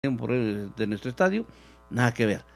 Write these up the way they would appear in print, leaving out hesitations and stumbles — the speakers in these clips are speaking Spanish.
de nuestro estadio, nada que ver,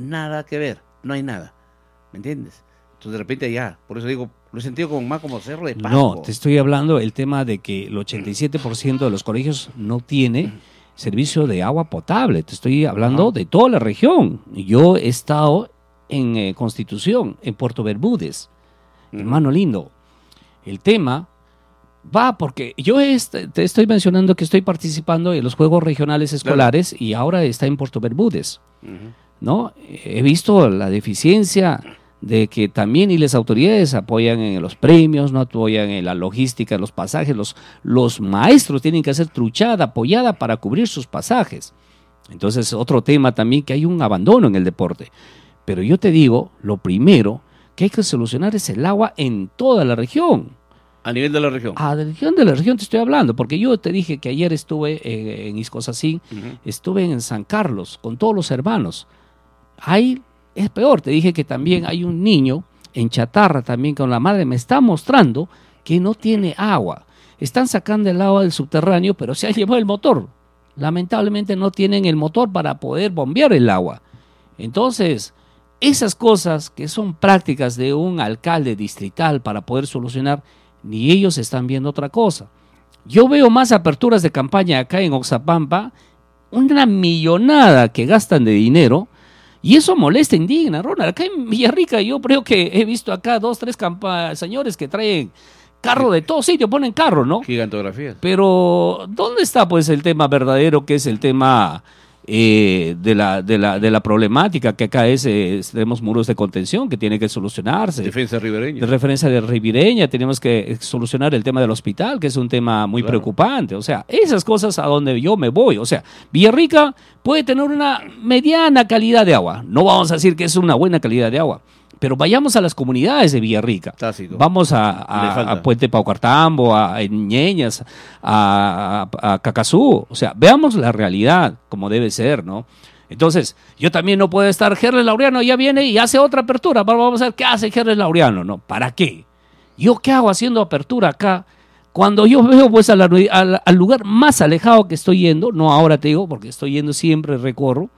no hay nada, ¿me entiendes? Entonces de repente ya, por eso digo, lo he sentido como más como Cerro de Pasco. No, te estoy hablando el tema de que el 87% de los colegios no tiene servicio de agua potable, te estoy hablando de toda la región. Yo he estado en Constitución, en Puerto Bermúdez, hermano lindo, el tema va porque yo te estoy mencionando que estoy participando en los Juegos Regionales Escolares y ahora está en Puerto Bermúdez, ¿no? He visto la deficiencia de que también y las autoridades apoyan en los premios, no apoyan en la logística, los pasajes, los maestros tienen que hacer truchada, apoyada para cubrir sus pasajes. Entonces, otro tema también, que hay un abandono en el deporte. Pero yo te digo, lo primero que hay que solucionar es el agua en toda la región. A nivel de la región. A la región te estoy hablando, porque yo te dije que ayer estuve en Iscosacín, estuve en San Carlos con todos los hermanos. Ahí es peor, te dije que también hay un niño en Chatarra también con la madre, me está mostrando que no tiene agua. Están sacando el agua del subterráneo, pero se ha llevado el motor. Lamentablemente no tienen el motor para poder bombear el agua. Entonces, esas cosas que son prácticas de un alcalde distrital para poder solucionar, ni ellos están viendo otra cosa. Yo veo más aperturas de campaña acá en Oxapampa, una millonada que gastan de dinero, y eso molesta, indigna, Ronald. Acá en Villarrica yo creo que he visto acá 2, 3 señores que traen carro de todo sitio, ponen carro, ¿no? Gigantografías. Pero, ¿dónde está pues el tema verdadero, que es el tema de la problemática que acá tenemos muros de contención que tiene que solucionarse? Defensa ribereña. De referencia de ribereña, tenemos que solucionar el tema del hospital, que es un tema muy preocupante. O sea, esas cosas a donde yo me voy. O sea, Villarrica puede tener una mediana calidad de agua. No vamos a decir que es una buena calidad de agua, pero vayamos a las comunidades de Villarrica. Tácito. Vamos a Puente Paucartambo, a Ñeñas, a Cacazú. O sea, veamos la realidad como debe ser, ¿no? Entonces, yo también no puedo estar, Gerles Laureano ya viene y hace otra apertura. Vamos a ver qué hace Gerles Laureano, ¿no? ¿Para qué? ¿Yo qué hago haciendo apertura acá? Cuando yo veo pues al lugar más alejado que estoy yendo, no ahora te digo, porque estoy yendo siempre, recorro,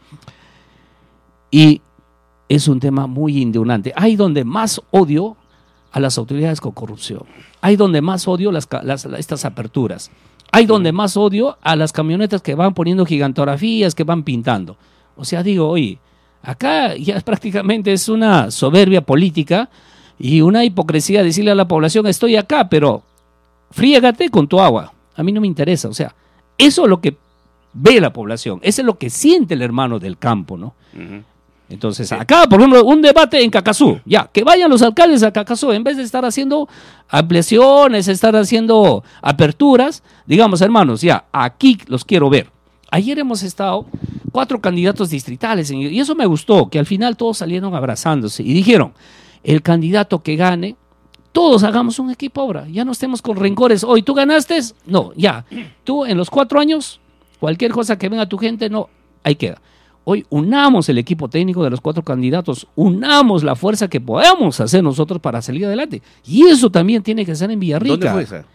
y es un tema muy indignante. Hay donde más odio a las autoridades con corrupción. Hay donde más odio estas aperturas. Hay donde más odio a las camionetas que van poniendo gigantografías, que van pintando. O sea, digo, oye, acá ya prácticamente es una soberbia política y una hipocresía decirle a la población, estoy acá, pero fríegate con tu agua. A mí no me interesa. O sea, eso es lo que ve la población. Eso es lo que siente el hermano del campo, ¿no? Entonces, acá, por ejemplo, un debate en Cacazú, ya, que vayan los alcaldes a Cacazú, en vez de estar haciendo ampliaciones, estar haciendo aperturas, digamos, hermanos, ya, aquí los quiero ver. Ayer hemos estado 4 candidatos distritales, y eso me gustó, que al final todos salieron abrazándose, y dijeron, el candidato que gane, todos hagamos un equipo ahora, ya no estemos con rencores, hoy tú ganaste, no, ya, tú en los 4 años, cualquier cosa que venga tu gente, no, ahí queda. Hoy unamos el equipo técnico de los 4 candidatos, unamos la fuerza que podamos hacer nosotros para salir adelante. Y eso también tiene que ser en Villarrica. ¿Dónde fue esa?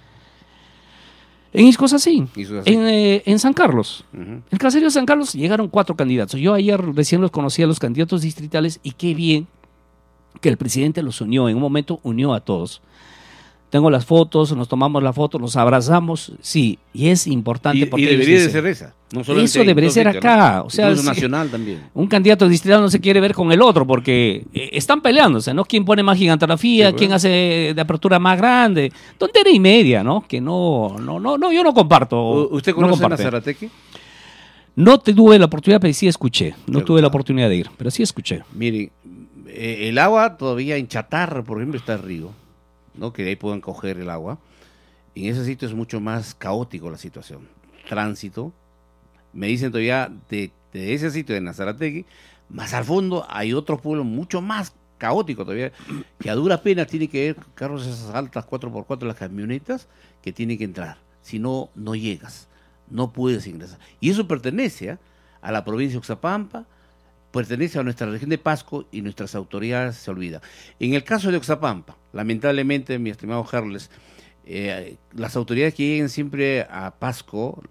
En Iscosacín, en San Carlos. En el caserío de San Carlos llegaron 4 candidatos. Yo ayer recién los conocí a los candidatos distritales y qué bien que el presidente los unió. En un momento unió a todos. Tengo las fotos, nos tomamos la foto, nos abrazamos, sí, y es importante. Y debería de ser esa. No eso debería ser acá. ¿No? O sea, nacional también. Un candidato distrital no se quiere ver con el otro porque están peleándose, ¿no? ¿Quién pone más gigantografía? Sí, ¿quién hace de apertura más grande? Tontería y media, ¿no? Que no, yo no comparto. ¿Usted conoce a Nazaratequi? No tuve la oportunidad, pero sí escuché. No tuve la oportunidad de ir, pero sí escuché. Miren, el agua todavía en Chatarra, por ejemplo, está el río, ¿no? Que de ahí puedan coger el agua. En ese sitio es mucho más caótico la situación. Tránsito. Me dicen todavía de ese sitio de Nazarategui, más al fondo hay otros pueblos mucho más caóticos todavía, que a duras penas tiene que ver carros esas altas 4x4, las camionetas, que tienen que entrar. Si no, no llegas, no puedes ingresar. Y eso pertenece a la provincia de Oxapampa, pertenece a nuestra región de Pasco y nuestras autoridades se olvidan. En el caso de Oxapampa, lamentablemente, mi estimado Gerles, las autoridades que lleguen siempre a Pasco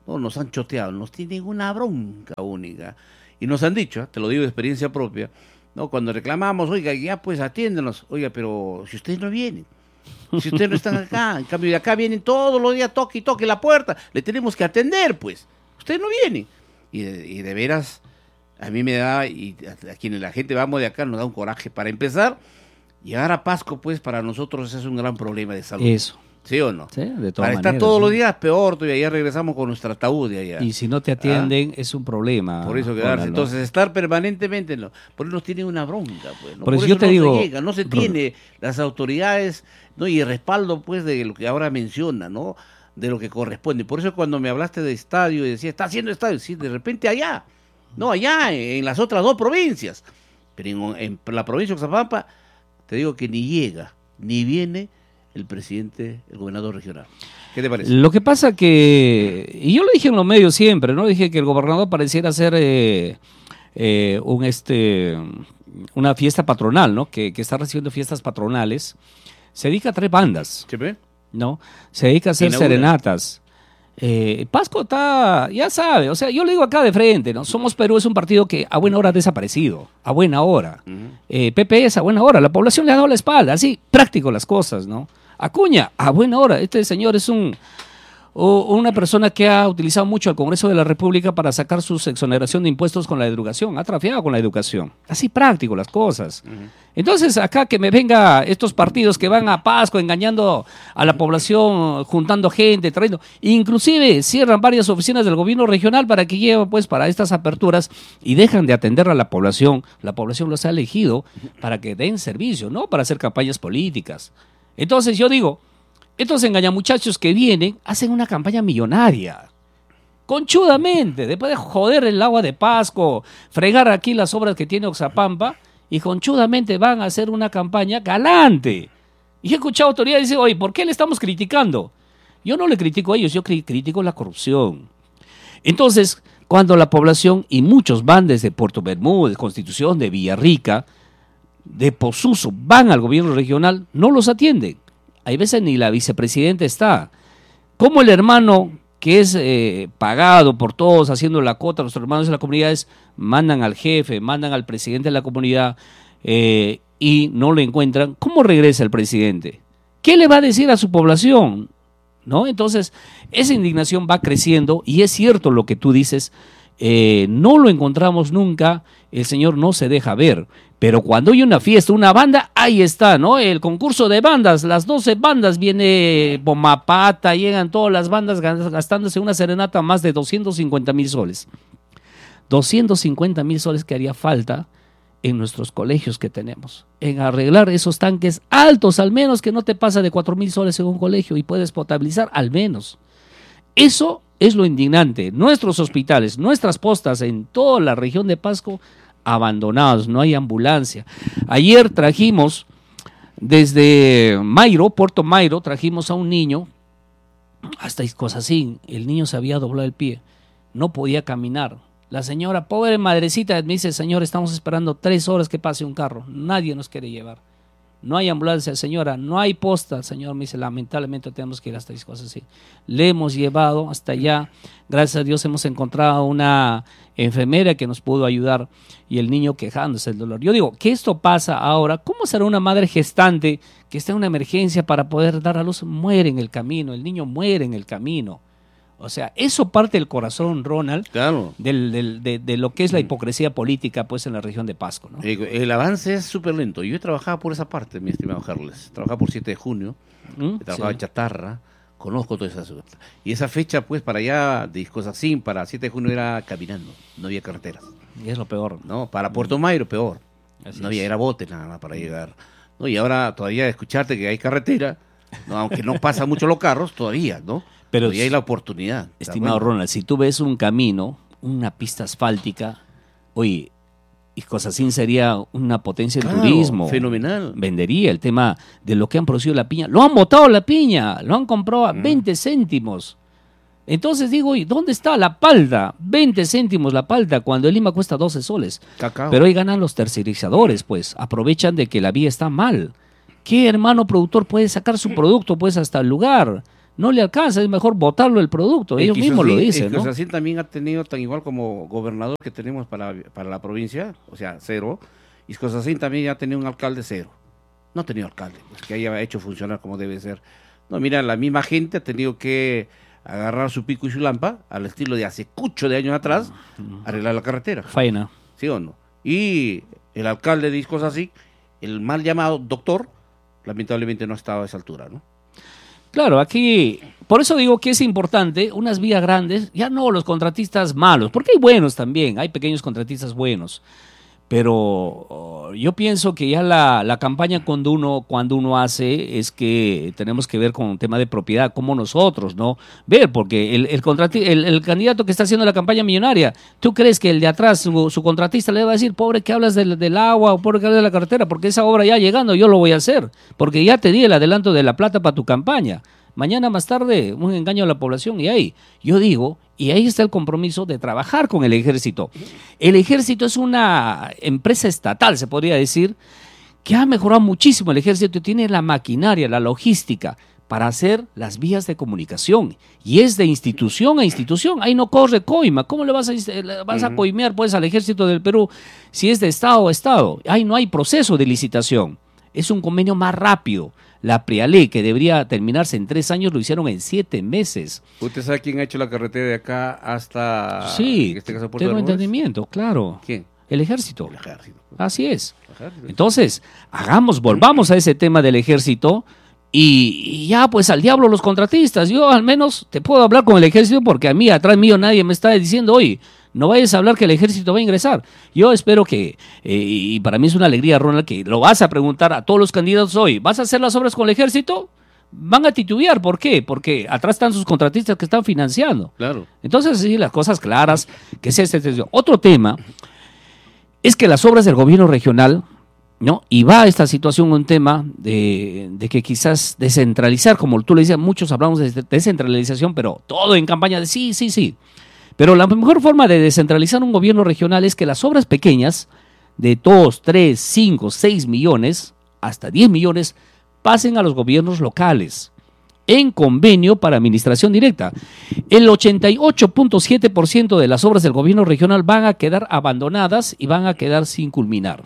¿no? Nos han choteado, nos tienen una bronca única. Y nos han dicho, te lo digo de experiencia propia, ¿no? Cuando reclamamos, oiga, ya pues atiéndenos, oiga, pero si ustedes no vienen, si ustedes no están acá, en cambio de acá vienen todos los días, toque y toque la puerta, le tenemos que atender, pues, ustedes no vienen. Y de veras, a mí me da, y a quienes la gente vamos de acá, nos da un coraje. Para empezar, llegar a Pasco, pues, para nosotros es un gran problema de salud. Eso. ¿Sí o no? Sí, de todas Para maneras, estar todos los ¿no? días, peor, y allá regresamos con nuestro ataúd de allá. Y si no te atienden, es un problema. Por eso quedarse. Ronald, ¿no? Entonces, estar permanentemente, no. Por eso nos tiene una bronca, pues. ¿no? Por eso eso yo te no digo, se llega, no se tiene las autoridades, ¿no? Y el respaldo, pues, de lo que ahora menciona, ¿no? De lo que corresponde. Por eso cuando me hablaste de estadio y decía, está haciendo estadio, sí, de repente allá. No, allá, en las otras dos provincias. Pero en la provincia de Oxapampa, te digo que ni llega, ni viene el presidente, el gobernador regional. ¿Qué te parece? Lo que pasa que, y yo lo dije en los medios siempre, ¿no? Dije que el gobernador pareciera ser una fiesta patronal, ¿no? Que está recibiendo fiestas patronales. Se dedica a 3 bandas, ¿Chepe? ¿no? Se dedica a hacer Inaugura. serenatas. Pasco está, ya sabe, o sea, yo lo digo acá de frente, ¿no? Somos Perú es un partido que a buena hora ha desaparecido, a buena hora. PPS a buena hora, la población le ha dado la espalda, así, práctico las cosas, ¿no? Acuña, a buena hora, este señor es una persona que ha utilizado mucho al Congreso de la República para sacar su exoneración de impuestos con la educación, ha trafiado con la educación, así práctico las cosas. Entonces acá que me venga estos partidos que van a Pasco engañando a la población, juntando gente, trayendo, inclusive cierran varias oficinas del gobierno regional para que lleven pues para estas aperturas y dejan de atender a la población los ha elegido para que den servicio, no para hacer campañas políticas. Entonces yo digo, estos engañamuchachos que vienen hacen una campaña millonaria, conchudamente, después de joder el agua de Pasco, fregar aquí las obras que tiene Oxapampa, y conchudamente van a hacer una campaña galante. Y he escuchado autoridades decir, oye, ¿por qué le estamos criticando? Yo no le critico a ellos, yo critico la corrupción. Entonces, cuando la población, y muchos van desde Puerto Bermúdez, Constitución, de Villarrica, de Posuso, van al gobierno regional, no los atienden. Hay veces ni la vicepresidenta está. Como el hermano que es pagado por todos, haciendo la cuota, los hermanos de las comunidades, mandan al jefe, mandan al presidente de la comunidad y no lo encuentran, ¿cómo regresa el presidente? ¿Qué le va a decir a su población? ¿No? Entonces, esa indignación va creciendo y es cierto lo que tú dices, no lo encontramos nunca, el señor no se deja ver, pero cuando hay una fiesta, una banda, ahí está, ¿no? El concurso de bandas, las 12 bandas, viene Bomapata, llegan todas las bandas gastándose una serenata más de 250,000 soles. 250,000 soles que haría falta en nuestros colegios que tenemos, en arreglar esos tanques altos, al menos que no te pasa de 4,000 soles en un colegio y puedes potabilizar al menos. Eso es lo indignante. Nuestros hospitales, nuestras postas en toda la región de Pasco abandonados, no hay ambulancia. Ayer trajimos desde Mayro, Puerto Mayro, trajimos a un niño, hasta Iscosacín, el niño se había doblado el pie, no podía caminar. La señora, pobre madrecita, me dice, señor, estamos esperando 3 horas que pase un carro, nadie nos quiere llevar. No hay ambulancia, señora, no hay posta, señor, me dice, lamentablemente tenemos que ir hasta Iscosacín. Le hemos llevado hasta allá, gracias a Dios hemos encontrado una enfermera que nos pudo ayudar y el niño quejándose del dolor. Yo digo, que esto pasa ahora, ¿cómo será una madre gestante que está en una emergencia para poder dar a luz? Muere en el camino, el niño muere en el camino. O sea, eso parte del corazón, Ronald, claro, de lo que es la hipocresía política pues en la región de Pasco, ¿no? El avance es súper lento. Yo he trabajado por esa parte, mi estimado Carles. Trabajaba por 7 de junio, he trabajado en Chatarra, conozco toda esa ciudad. Y esa fecha, pues, para allá, de Iscosacín, para 7 de junio era caminando, no había carreteras. Y es lo peor. No, para Puerto Mayro, peor. Así no había, es. era bote nada más para llegar. No, y ahora todavía escucharte que hay carretera, no, aunque no pasan mucho los carros, todavía, ¿no? Pero todavía hay la oportunidad. Estimado Ronald, si tú ves un camino, una pista asfáltica, oye, Iscosacín sería una potencia en turismo. Fenomenal. Vendería el tema de lo que han producido la piña. Lo han botado la piña, lo han comprado a 20 céntimos. Entonces digo, ¿y dónde está la palta? 20 céntimos la palta cuando en Lima cuesta 12 soles. Cacao. Pero ahí ganan los tercerizadores, pues. Aprovechan de que la vía está mal. ¿Qué hermano productor puede sacar su producto pues hasta el lugar? no le alcanza, es mejor botarlo el producto, ellos mismos lo dicen, ¿no? Así también ha tenido, tan igual como gobernador que tenemos para la provincia, o sea, cero, y Escozasín también ya ha tenido un alcalde cero. No ha tenido alcalde, pues, que haya hecho funcionar como debe ser. No, mira, la misma gente ha tenido que agarrar su pico y su lampa, al estilo de hace cucho de años atrás, arreglar la carretera. Faena. ¿Sí o no? Y el alcalde de Escozasín, el mal llamado doctor, lamentablemente no ha estado a esa altura, ¿no? Claro, aquí, por eso digo que es importante, unas vías grandes, ya no los contratistas malos, porque hay buenos también, hay pequeños contratistas buenos, pero yo pienso que ya la campaña cuando uno hace es que tenemos que ver con un tema de propiedad, como nosotros, ¿no? Ver, porque el candidato que está haciendo la campaña millonaria, ¿tú crees que el de atrás, su contratista, le va a decir, pobre que hablas del agua o pobre que hablas de la carretera? Porque esa obra ya llegando yo lo voy a hacer, porque ya te di el adelanto de la plata para tu campaña. Mañana más tarde, un engaño a la población y ahí, yo digo, y ahí está el compromiso de trabajar con el ejército. El ejército es una empresa estatal, se podría decir, que ha mejorado muchísimo el ejército, tiene la maquinaria, la logística para hacer las vías de comunicación y es de institución a institución, ahí no corre coima, ¿cómo le vas a coimear pues al ejército del Perú si es de estado a estado? Ahí no hay proceso de licitación, es un convenio más rápido. La Prialé, que debería terminarse en 3 años, lo hicieron en 7 meses. ¿Usted sabe quién ha hecho la carretera de acá hasta... Sí, en este caso, Puerto tengo de entendimiento, claro. ¿Quién? El ejército. El ejército. Así es. El ejército. Entonces, volvamos a ese tema del ejército y ya pues al diablo los contratistas. Yo al menos te puedo hablar con el ejército porque a mí, atrás mío, nadie me está diciendo, oye, no vayas a hablar que el ejército va a ingresar. Yo espero que, y para mí es una alegría, Ronald, que lo vas a preguntar a todos los candidatos hoy, ¿vas a hacer las obras con el ejército? Van a titubear, ¿por qué? Porque atrás están sus contratistas que están financiando. Claro. Entonces, sí, las cosas claras, que sea Otro tema es que las obras del gobierno regional, ¿no? Y va a esta situación un tema de que quizás descentralizar, como tú le decías, muchos hablamos de descentralización, pero todo en campaña de sí. Pero la mejor forma de descentralizar un gobierno regional es que las obras pequeñas, de 2, 3, 5, 6 millones, hasta 10 millones, pasen a los gobiernos locales, en convenio para administración directa. El 88.7% de las obras del gobierno regional van a quedar abandonadas y van a quedar sin culminar.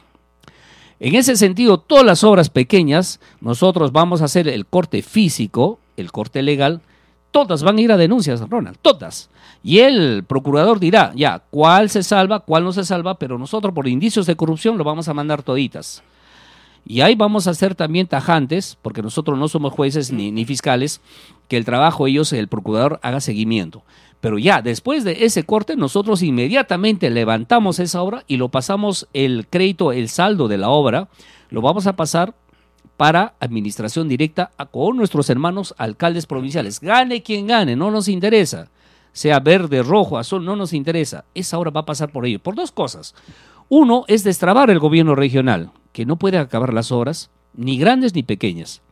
En ese sentido, todas las obras pequeñas, nosotros vamos a hacer el corte físico, el corte legal, todas van a ir a denuncias, Ronald, todas. Y el procurador dirá, ya, cuál se salva, cuál no se salva, pero nosotros por indicios de corrupción lo vamos a mandar toditas. Y ahí vamos a ser también tajantes, porque nosotros no somos jueces ni fiscales, que el trabajo ellos, el procurador, haga seguimiento. Pero ya, después de ese corte, nosotros inmediatamente levantamos esa obra y lo pasamos el crédito, el saldo de la obra, lo vamos a pasar para administración directa con nuestros hermanos alcaldes provinciales. Gane quien gane, no nos interesa. Sea verde, rojo, azul, no nos interesa. Esa obra va a pasar por ello. Por 2 cosas. Uno es destrabar el gobierno regional, que no puede acabar las obras, ni grandes ni pequeñas.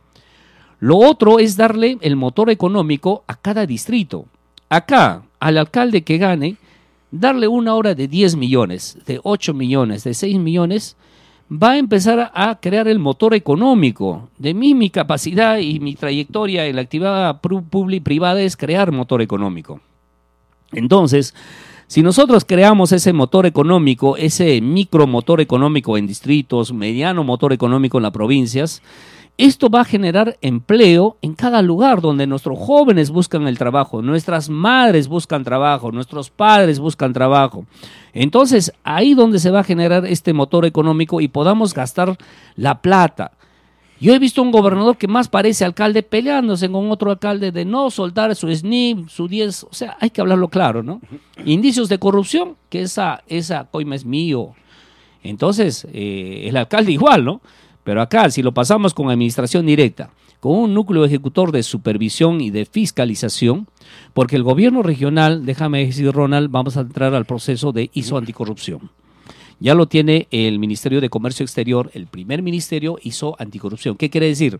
Lo otro es darle el motor económico a cada distrito. Acá, al alcalde que gane, darle una obra de 10 millones, de 8 millones, de 6 millones, va a empezar a crear el motor económico. De mí, mi capacidad y mi trayectoria en la actividad pública y privada es crear motor económico. Entonces, si nosotros creamos ese motor económico, ese micromotor económico en distritos, mediano motor económico en las provincias, esto va a generar empleo en cada lugar donde nuestros jóvenes buscan el trabajo, nuestras madres buscan trabajo, nuestros padres buscan trabajo. Entonces, ahí donde se va a generar este motor económico y podamos gastar la plata. Yo he visto un gobernador que más parece alcalde peleándose con otro alcalde de no soltar su SNIP, su 10, o sea, hay que hablarlo claro, ¿no? Indicios de corrupción, que esa coima es mío. Entonces, el alcalde igual, ¿no? Pero acá, si lo pasamos con administración directa, con un núcleo ejecutor de supervisión y de fiscalización, porque el gobierno regional, déjame decir, Ronald, vamos a entrar al proceso de ISO anticorrupción. Ya lo tiene el Ministerio de Comercio Exterior, el primer ministerio ISO anticorrupción. ¿Qué quiere decir?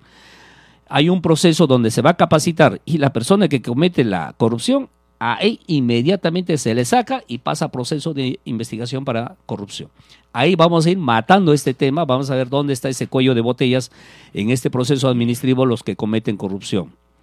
Hay un proceso donde se va a capacitar y la persona que comete la corrupción, ahí inmediatamente se le saca y pasa a proceso de investigación para corrupción. Ahí vamos a ir matando este tema, vamos a ver dónde está ese cuello de botellas en este proceso administrativo los que cometen corrupción.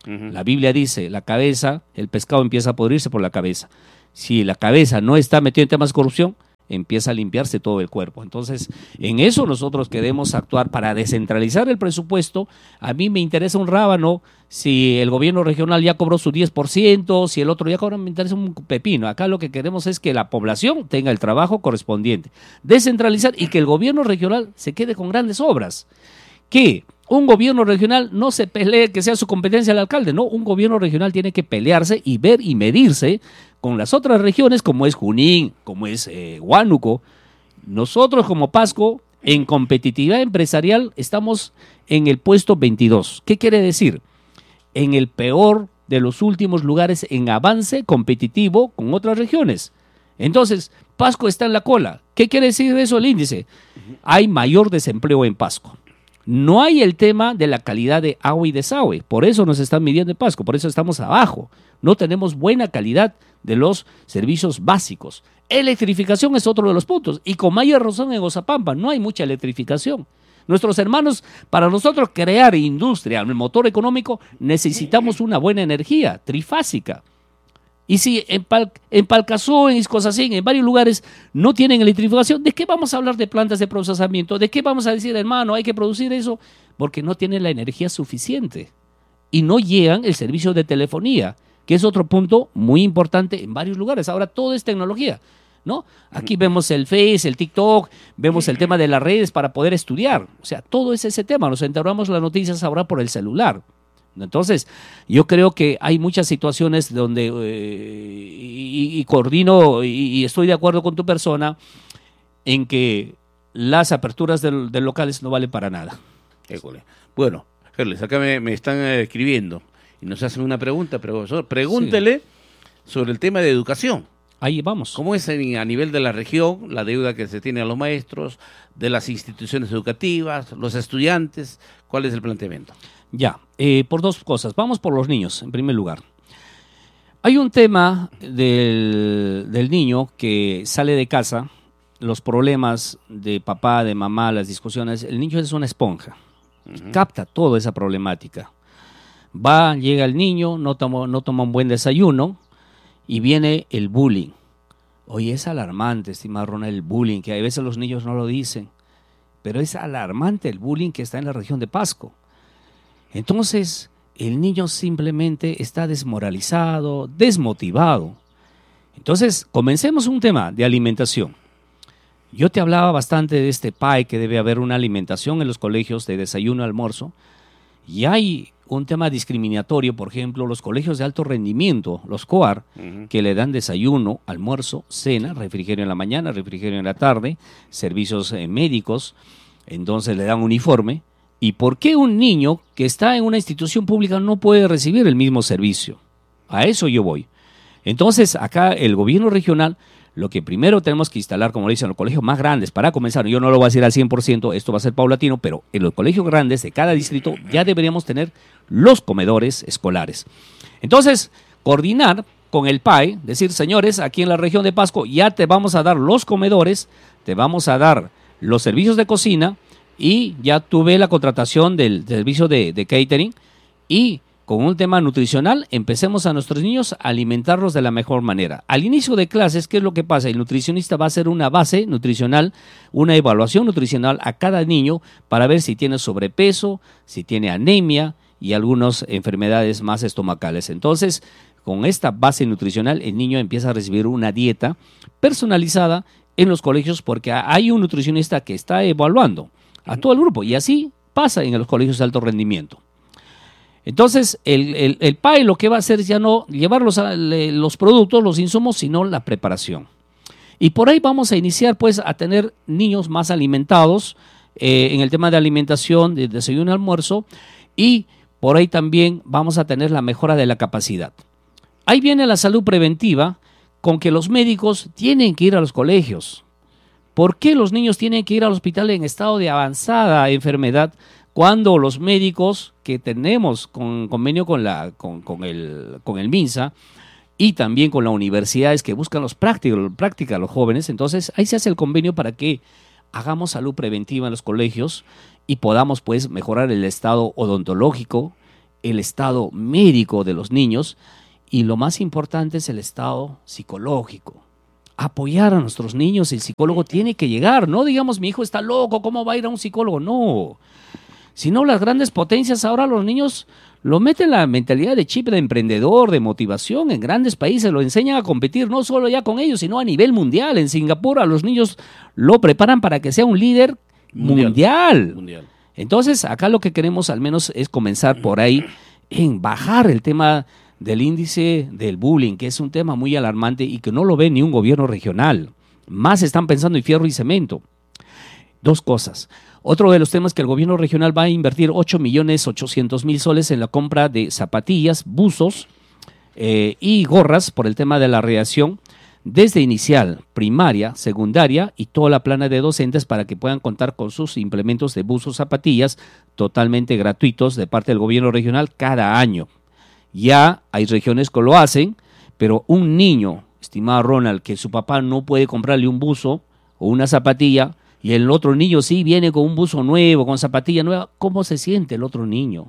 La Biblia dice, la cabeza, el pescado empieza a podrirse por la cabeza. Si la cabeza no está metida en temas de corrupción, empieza a limpiarse todo el cuerpo. Entonces, en eso nosotros queremos actuar para descentralizar el presupuesto. A mí me interesa un rábano si el gobierno regional ya cobró su 10%, si el otro ya cobró, me interesa un pepino. Acá lo que queremos es que la población tenga el trabajo correspondiente. Descentralizar y que el gobierno regional se quede con grandes obras. Que un gobierno regional no se pelee que sea su competencia el alcalde, no, un gobierno regional tiene que pelearse y ver y medirse con las otras regiones como es Junín, como es Huánuco. Nosotros como Pasco, en competitividad empresarial, estamos en el puesto 22. ¿Qué quiere decir? En el peor de los últimos lugares en avance competitivo con otras regiones. Entonces, Pasco está en la cola. ¿Qué quiere decir eso el índice? Hay mayor desempleo en Pasco. No hay el tema de la calidad de agua y desagüe, por eso nos están midiendo en Pasco, por eso estamos abajo. No tenemos buena calidad de los servicios básicos. Electrificación es otro de los puntos, y con mayor razón en Oxapampa no hay mucha electrificación. Nuestros hermanos, para nosotros crear industria, el motor económico, necesitamos una buena energía trifásica. Y si en Palcazó, en Iscosacín, en varios lugares no tienen electrificación, ¿de qué vamos a hablar de plantas de procesamiento? ¿De qué vamos a decir, hermano, hay que producir eso? Porque no tienen la energía suficiente y no llegan el servicio de telefonía, que es otro punto muy importante en varios lugares. Ahora todo es tecnología, ¿no? Aquí vemos el Face, el TikTok, vemos el tema de las redes para poder estudiar. O sea, todo es ese tema. Nos enteramos las noticias ahora por el celular. Entonces, yo creo que hay muchas situaciones donde, y coordino y estoy de acuerdo con tu persona, en que las aperturas de locales no valen para nada. École. Bueno, Gerles, acá me están escribiendo y nos hacen una pregunta, profesor. Pregúntele sobre el tema de educación. Ahí vamos. ¿Cómo es a nivel de la región la deuda que se tiene a los maestros, de las instituciones educativas, los estudiantes? ¿Cuál es el planteamiento? Ya, por dos cosas. Vamos por los niños, en primer lugar. Hay un tema del niño que sale de casa, los problemas de papá, de mamá, las discusiones. El niño es una esponja, capta toda esa problemática. Llega el niño, no toma un buen desayuno y viene el bullying. Oye, es alarmante, estimado Ronald, el bullying, que a veces los niños no lo dicen, pero es alarmante el bullying que está en la región de Pasco. Entonces, el niño simplemente está desmoralizado, desmotivado. Entonces, comencemos un tema de alimentación. Yo te hablaba bastante de este PAE, que debe haber una alimentación en los colegios de desayuno y almuerzo. Y hay un tema discriminatorio, por ejemplo, los colegios de alto rendimiento, los COAR, que le dan desayuno, almuerzo, cena, refrigerio en la mañana, refrigerio en la tarde, servicios médicos, entonces le dan uniforme. ¿Y por qué un niño que está en una institución pública no puede recibir el mismo servicio? A eso yo voy. Entonces, acá el gobierno regional, lo que primero tenemos que instalar, como le dicen, los colegios más grandes, para comenzar, yo no lo voy a decir al 100%, esto va a ser paulatino, pero en los colegios grandes de cada distrito ya deberíamos tener los comedores escolares. Entonces, coordinar con el PAE, decir, señores, aquí en la región de Pasco ya te vamos a dar los comedores, te vamos a dar los servicios de cocina, y ya tuve la contratación del servicio de catering, y con un tema nutricional empecemos a nuestros niños a alimentarlos de la mejor manera. Al inicio de clases, ¿qué es lo que pasa? El nutricionista va a hacer una base nutricional, una evaluación nutricional a cada niño para ver si tiene sobrepeso, si tiene anemia y algunas enfermedades más estomacales. Entonces, con esta base nutricional, el niño empieza a recibir una dieta personalizada en los colegios porque hay un nutricionista que está evaluando a todo el grupo, y así pasa en los colegios de alto rendimiento. Entonces, el PAE lo que va a hacer es ya no llevar los productos, los insumos, sino la preparación. Y por ahí vamos a iniciar pues a tener niños más alimentados en el tema de alimentación, de desayuno y almuerzo, y por ahí también vamos a tener la mejora de la capacidad. Ahí viene la salud preventiva, con que los médicos tienen que ir a los colegios. ¿Por qué los niños tienen que ir al hospital en estado de avanzada enfermedad cuando los médicos que tenemos convenio con el MINSA y también con las universidades que buscan práctica a los jóvenes? Entonces ahí se hace el convenio para que hagamos salud preventiva en los colegios y podamos pues mejorar el estado odontológico, el estado médico de los niños y lo más importante es el estado psicológico. Apoyar a nuestros niños, el psicólogo tiene que llegar, no digamos mi hijo está loco, ¿cómo va a ir a un psicólogo? No, sino las grandes potencias ahora los niños lo meten la mentalidad de chip de emprendedor, de motivación, en grandes países lo enseñan a competir no solo ya con ellos, sino a nivel mundial. En Singapur a los niños lo preparan para que sea un líder mundial. Entonces acá lo que queremos al menos es comenzar por ahí en bajar el tema del índice del bullying, que es un tema muy alarmante y que no lo ve ni un gobierno regional. Más están pensando en fierro y cemento. Dos cosas. Otro de los temas que el gobierno regional va a invertir 8.800.000 soles en la compra de zapatillas, buzos y gorras por el tema de la radiación desde inicial, primaria, secundaria y toda la plana de docentes para que puedan contar con sus implementos de buzos, zapatillas totalmente gratuitos de parte del gobierno regional cada año. Ya hay regiones que lo hacen, pero un niño, estimado Ronald, que su papá no puede comprarle un buzo o una zapatilla y el otro niño sí viene con un buzo nuevo, con zapatilla nueva, ¿cómo se siente el otro niño?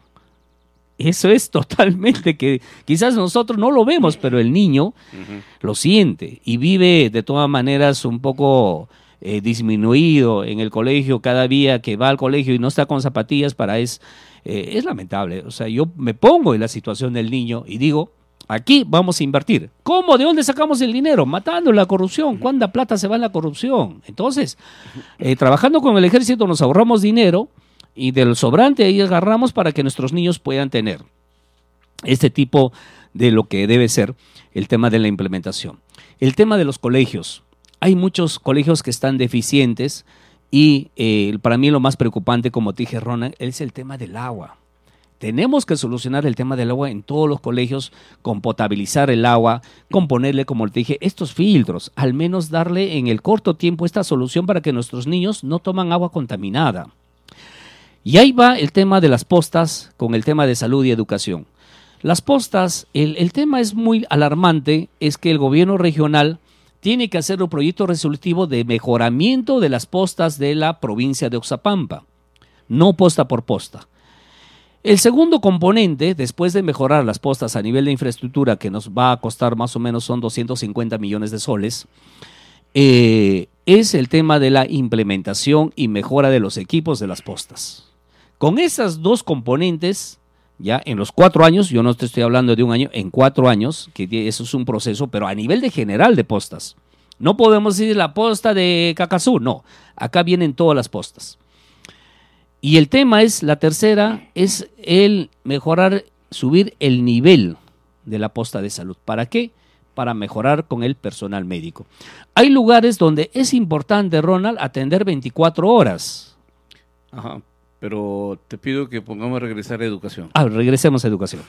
Eso es totalmente que quizás nosotros no lo vemos, pero el niño lo siente y vive de todas maneras un poco disminuido en el colegio. Cada día que va al colegio y no está con zapatillas es lamentable. O sea, yo me pongo en la situación del niño y digo, aquí vamos a invertir. ¿Cómo? ¿De dónde sacamos el dinero? Matando la corrupción. ¿Cuánta plata se va en la corrupción? Entonces, trabajando con el ejército nos ahorramos dinero y del sobrante ahí agarramos para que nuestros niños puedan tener este tipo de lo que debe ser el tema de la implementación. El tema de los colegios. Hay muchos colegios que están deficientes y para mí lo más preocupante, como te dije, Ronald, es el tema del agua. Tenemos que solucionar el tema del agua en todos los colegios, con potabilizar el agua, con ponerle, como te dije, estos filtros, al menos darle en el corto tiempo esta solución para que nuestros niños no toman agua contaminada. Y ahí va el tema de las postas con el tema de salud y educación. Las postas, el tema es muy alarmante, es que el gobierno regional tiene que hacer un proyecto resolutivo de mejoramiento de las postas de la provincia de Oxapampa, no posta por posta. El segundo componente, después de mejorar las postas a nivel de infraestructura, que nos va a costar más o menos son 250 millones de soles, es el tema de la implementación y mejora de los equipos de las postas. Con esas dos componentes, ya en los 4 años, yo no te estoy hablando de un año, en 4 años, que eso es un proceso, pero a nivel de general de postas. No podemos decir la posta de Cacazú, no, acá vienen todas las postas. Y el tema es, la tercera, es el mejorar, subir el nivel de la posta de salud. ¿Para qué? Para mejorar con el personal médico. Hay lugares donde es importante, Ronald, atender 24 horas. Ajá. Pero te pido que pongamos a regresar a educación. Regresemos a educación.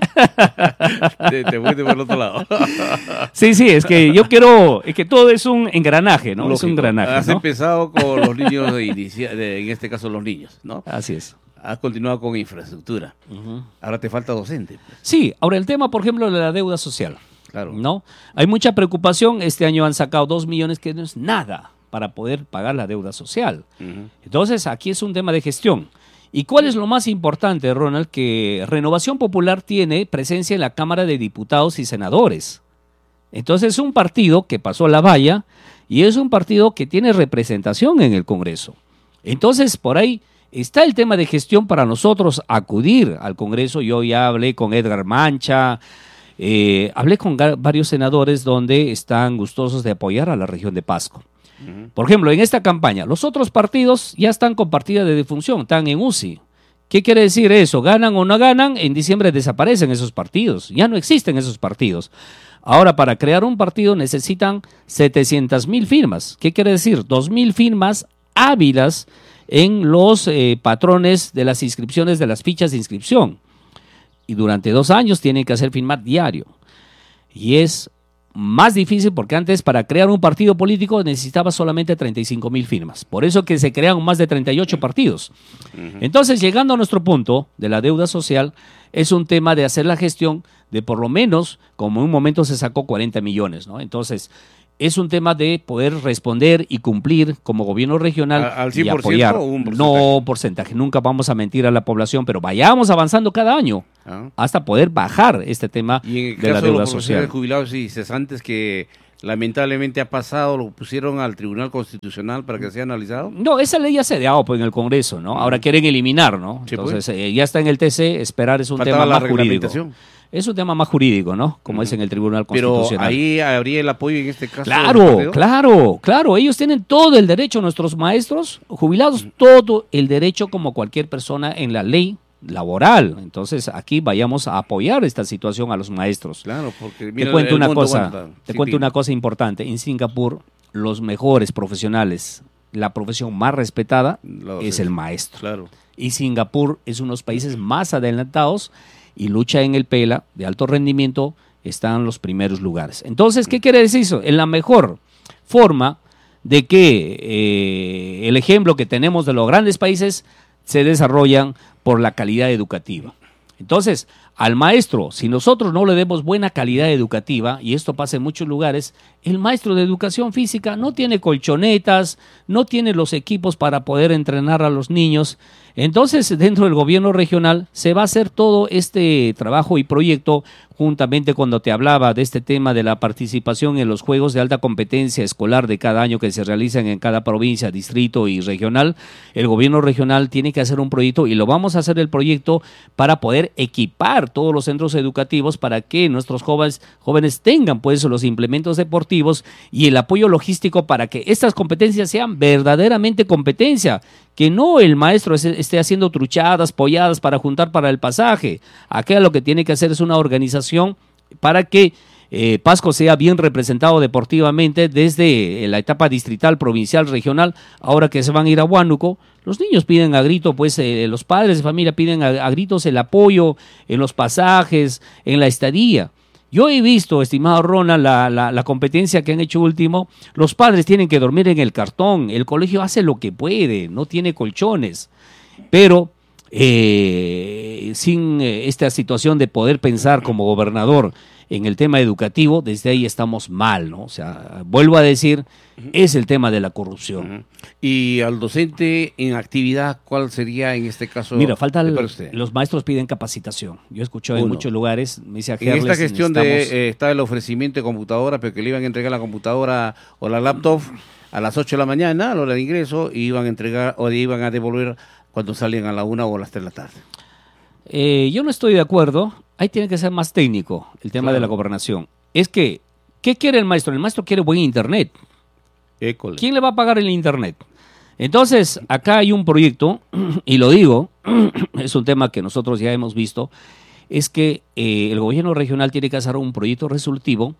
te fuiste por el otro lado. Sí, es que yo quiero, es que todo es un engranaje, ¿no? Lógico. Es un engranaje, Has ¿no? empezado con los niños, en este caso los niños, ¿no? Así es. Has continuado con infraestructura. Ahora te falta docente. Sí, ahora el tema, por ejemplo, de la deuda social. Claro. ¿No? Hay mucha preocupación. Este año han sacado 2 millones, que no es nada para poder pagar la deuda social. Entonces, aquí es un tema de gestión. ¿Y cuál es lo más importante, Ronald? Que Renovación Popular tiene presencia en la Cámara de Diputados y Senadores. Entonces, es un partido que pasó la valla y es un partido que tiene representación en el Congreso. Entonces, por ahí está el tema de gestión para nosotros acudir al Congreso. Yo ya hablé con Edgar Mancha, hablé con varios senadores donde están gustosos de apoyar a la región de Pasco. Por ejemplo, en esta campaña, los otros partidos ya están con partida de defunción, están en UCI. ¿Qué quiere decir eso? ¿Ganan o no ganan? En diciembre desaparecen esos partidos, ya no existen esos partidos. Ahora, para crear un partido necesitan 700,000 firmas. ¿Qué quiere decir? 2,000 firmas hábiles en los patrones de las inscripciones, de las fichas de inscripción. Y durante 2 años tienen que hacer firmar diario. Y es más difícil porque antes para crear un partido político necesitaba solamente 35,000 firmas. Por eso que se crearon más de 38 partidos. Entonces, llegando a nuestro punto de la deuda social, es un tema de hacer la gestión de por lo menos, como en un momento se sacó 40 millones, ¿no? Entonces, es un tema de poder responder y cumplir como gobierno regional ¿Al 100% y apoyar. o un porcentaje? No porcentaje, nunca vamos a mentir a la población, pero vayamos avanzando cada año hasta poder bajar este tema y en el de la caso deuda de los social. jubilados y cesantes que lamentablemente ha pasado, lo pusieron al Tribunal Constitucional para que sea analizado. No, esa ley ya se dio pues, en el Congreso, ¿no? Ahora quieren eliminar, ¿no? Sí, Entonces, pues. ya está en el TC, esperar es un Faltaba tema la más jurídico. reglamentación. Es un tema más jurídico, ¿no? Como es en el Tribunal Pero Constitucional. ahí habría el apoyo en este caso. Claro. Ellos tienen todo el derecho, nuestros maestros jubilados, todo el derecho como cualquier persona en la ley laboral. Entonces, aquí vayamos a apoyar esta situación a los maestros. Claro, porque Te cuento una cosa importante. En Singapur, los mejores profesionales, la profesión más respetada es el maestro. Claro. Y Singapur es uno de los países más adelantados y lucha en el PELA de alto rendimiento, está en los primeros lugares. Entonces, ¿qué quiere decir eso? En la mejor forma de que el ejemplo que tenemos de los grandes países se desarrollan por la calidad educativa. Entonces, al maestro, si nosotros no le demos buena calidad educativa, y esto pasa en muchos lugares, el maestro de educación física no tiene colchonetas, no tiene los equipos para poder entrenar a los niños. Entonces, dentro del gobierno regional se va a hacer todo este trabajo y proyecto, juntamente cuando te hablaba de este tema de la participación en los Juegos de Alta Competencia Escolar de cada año que se realizan en cada provincia, distrito y regional. El gobierno regional tiene que hacer un proyecto y lo vamos a hacer el proyecto para poder equipar todos los centros educativos para que nuestros jóvenes tengan pues los implementos deportivos y el apoyo logístico para que estas competencias sean verdaderamente competencia, que no el maestro esté haciendo truchadas, polladas para juntar para el pasaje. Acá lo que tiene que hacer es una organización para que Pasco sea bien representado deportivamente desde la etapa distrital, provincial, regional. Ahora que se van a ir a Huánuco, los niños piden a grito, pues los padres de familia piden a gritos el apoyo en los pasajes, en la estadía. Yo he visto, estimado Ronald, la competencia que han hecho último. Los padres tienen que dormir en el cartón. El colegio hace lo que puede, no tiene colchones. Pero sin esta situación de poder pensar como gobernador en el tema educativo, desde ahí estamos mal, ¿no? O sea, vuelvo a decir, es el tema de la corrupción. Y al docente en actividad, ¿cuál sería en este caso? Mira, los maestros piden capacitación. Yo he escuchado en muchos lugares, me dice a Gerles, en esta gestión está el ofrecimiento de computadora, pero que le iban a entregar la computadora o la laptop a las 8 de la mañana, a la hora de ingreso, y iban a entregar o iban a devolver cuando salían a la 1 o a las 3 de la tarde. Yo no estoy de acuerdo. Ahí tiene que ser más técnico el tema de la gobernación. Es que, ¿qué quiere el maestro? El maestro quiere buen internet. École. ¿Quién le va a pagar el internet? Entonces, acá hay un proyecto, y lo digo, es un tema que nosotros ya hemos visto, es que el gobierno regional tiene que hacer un proyecto resolutivo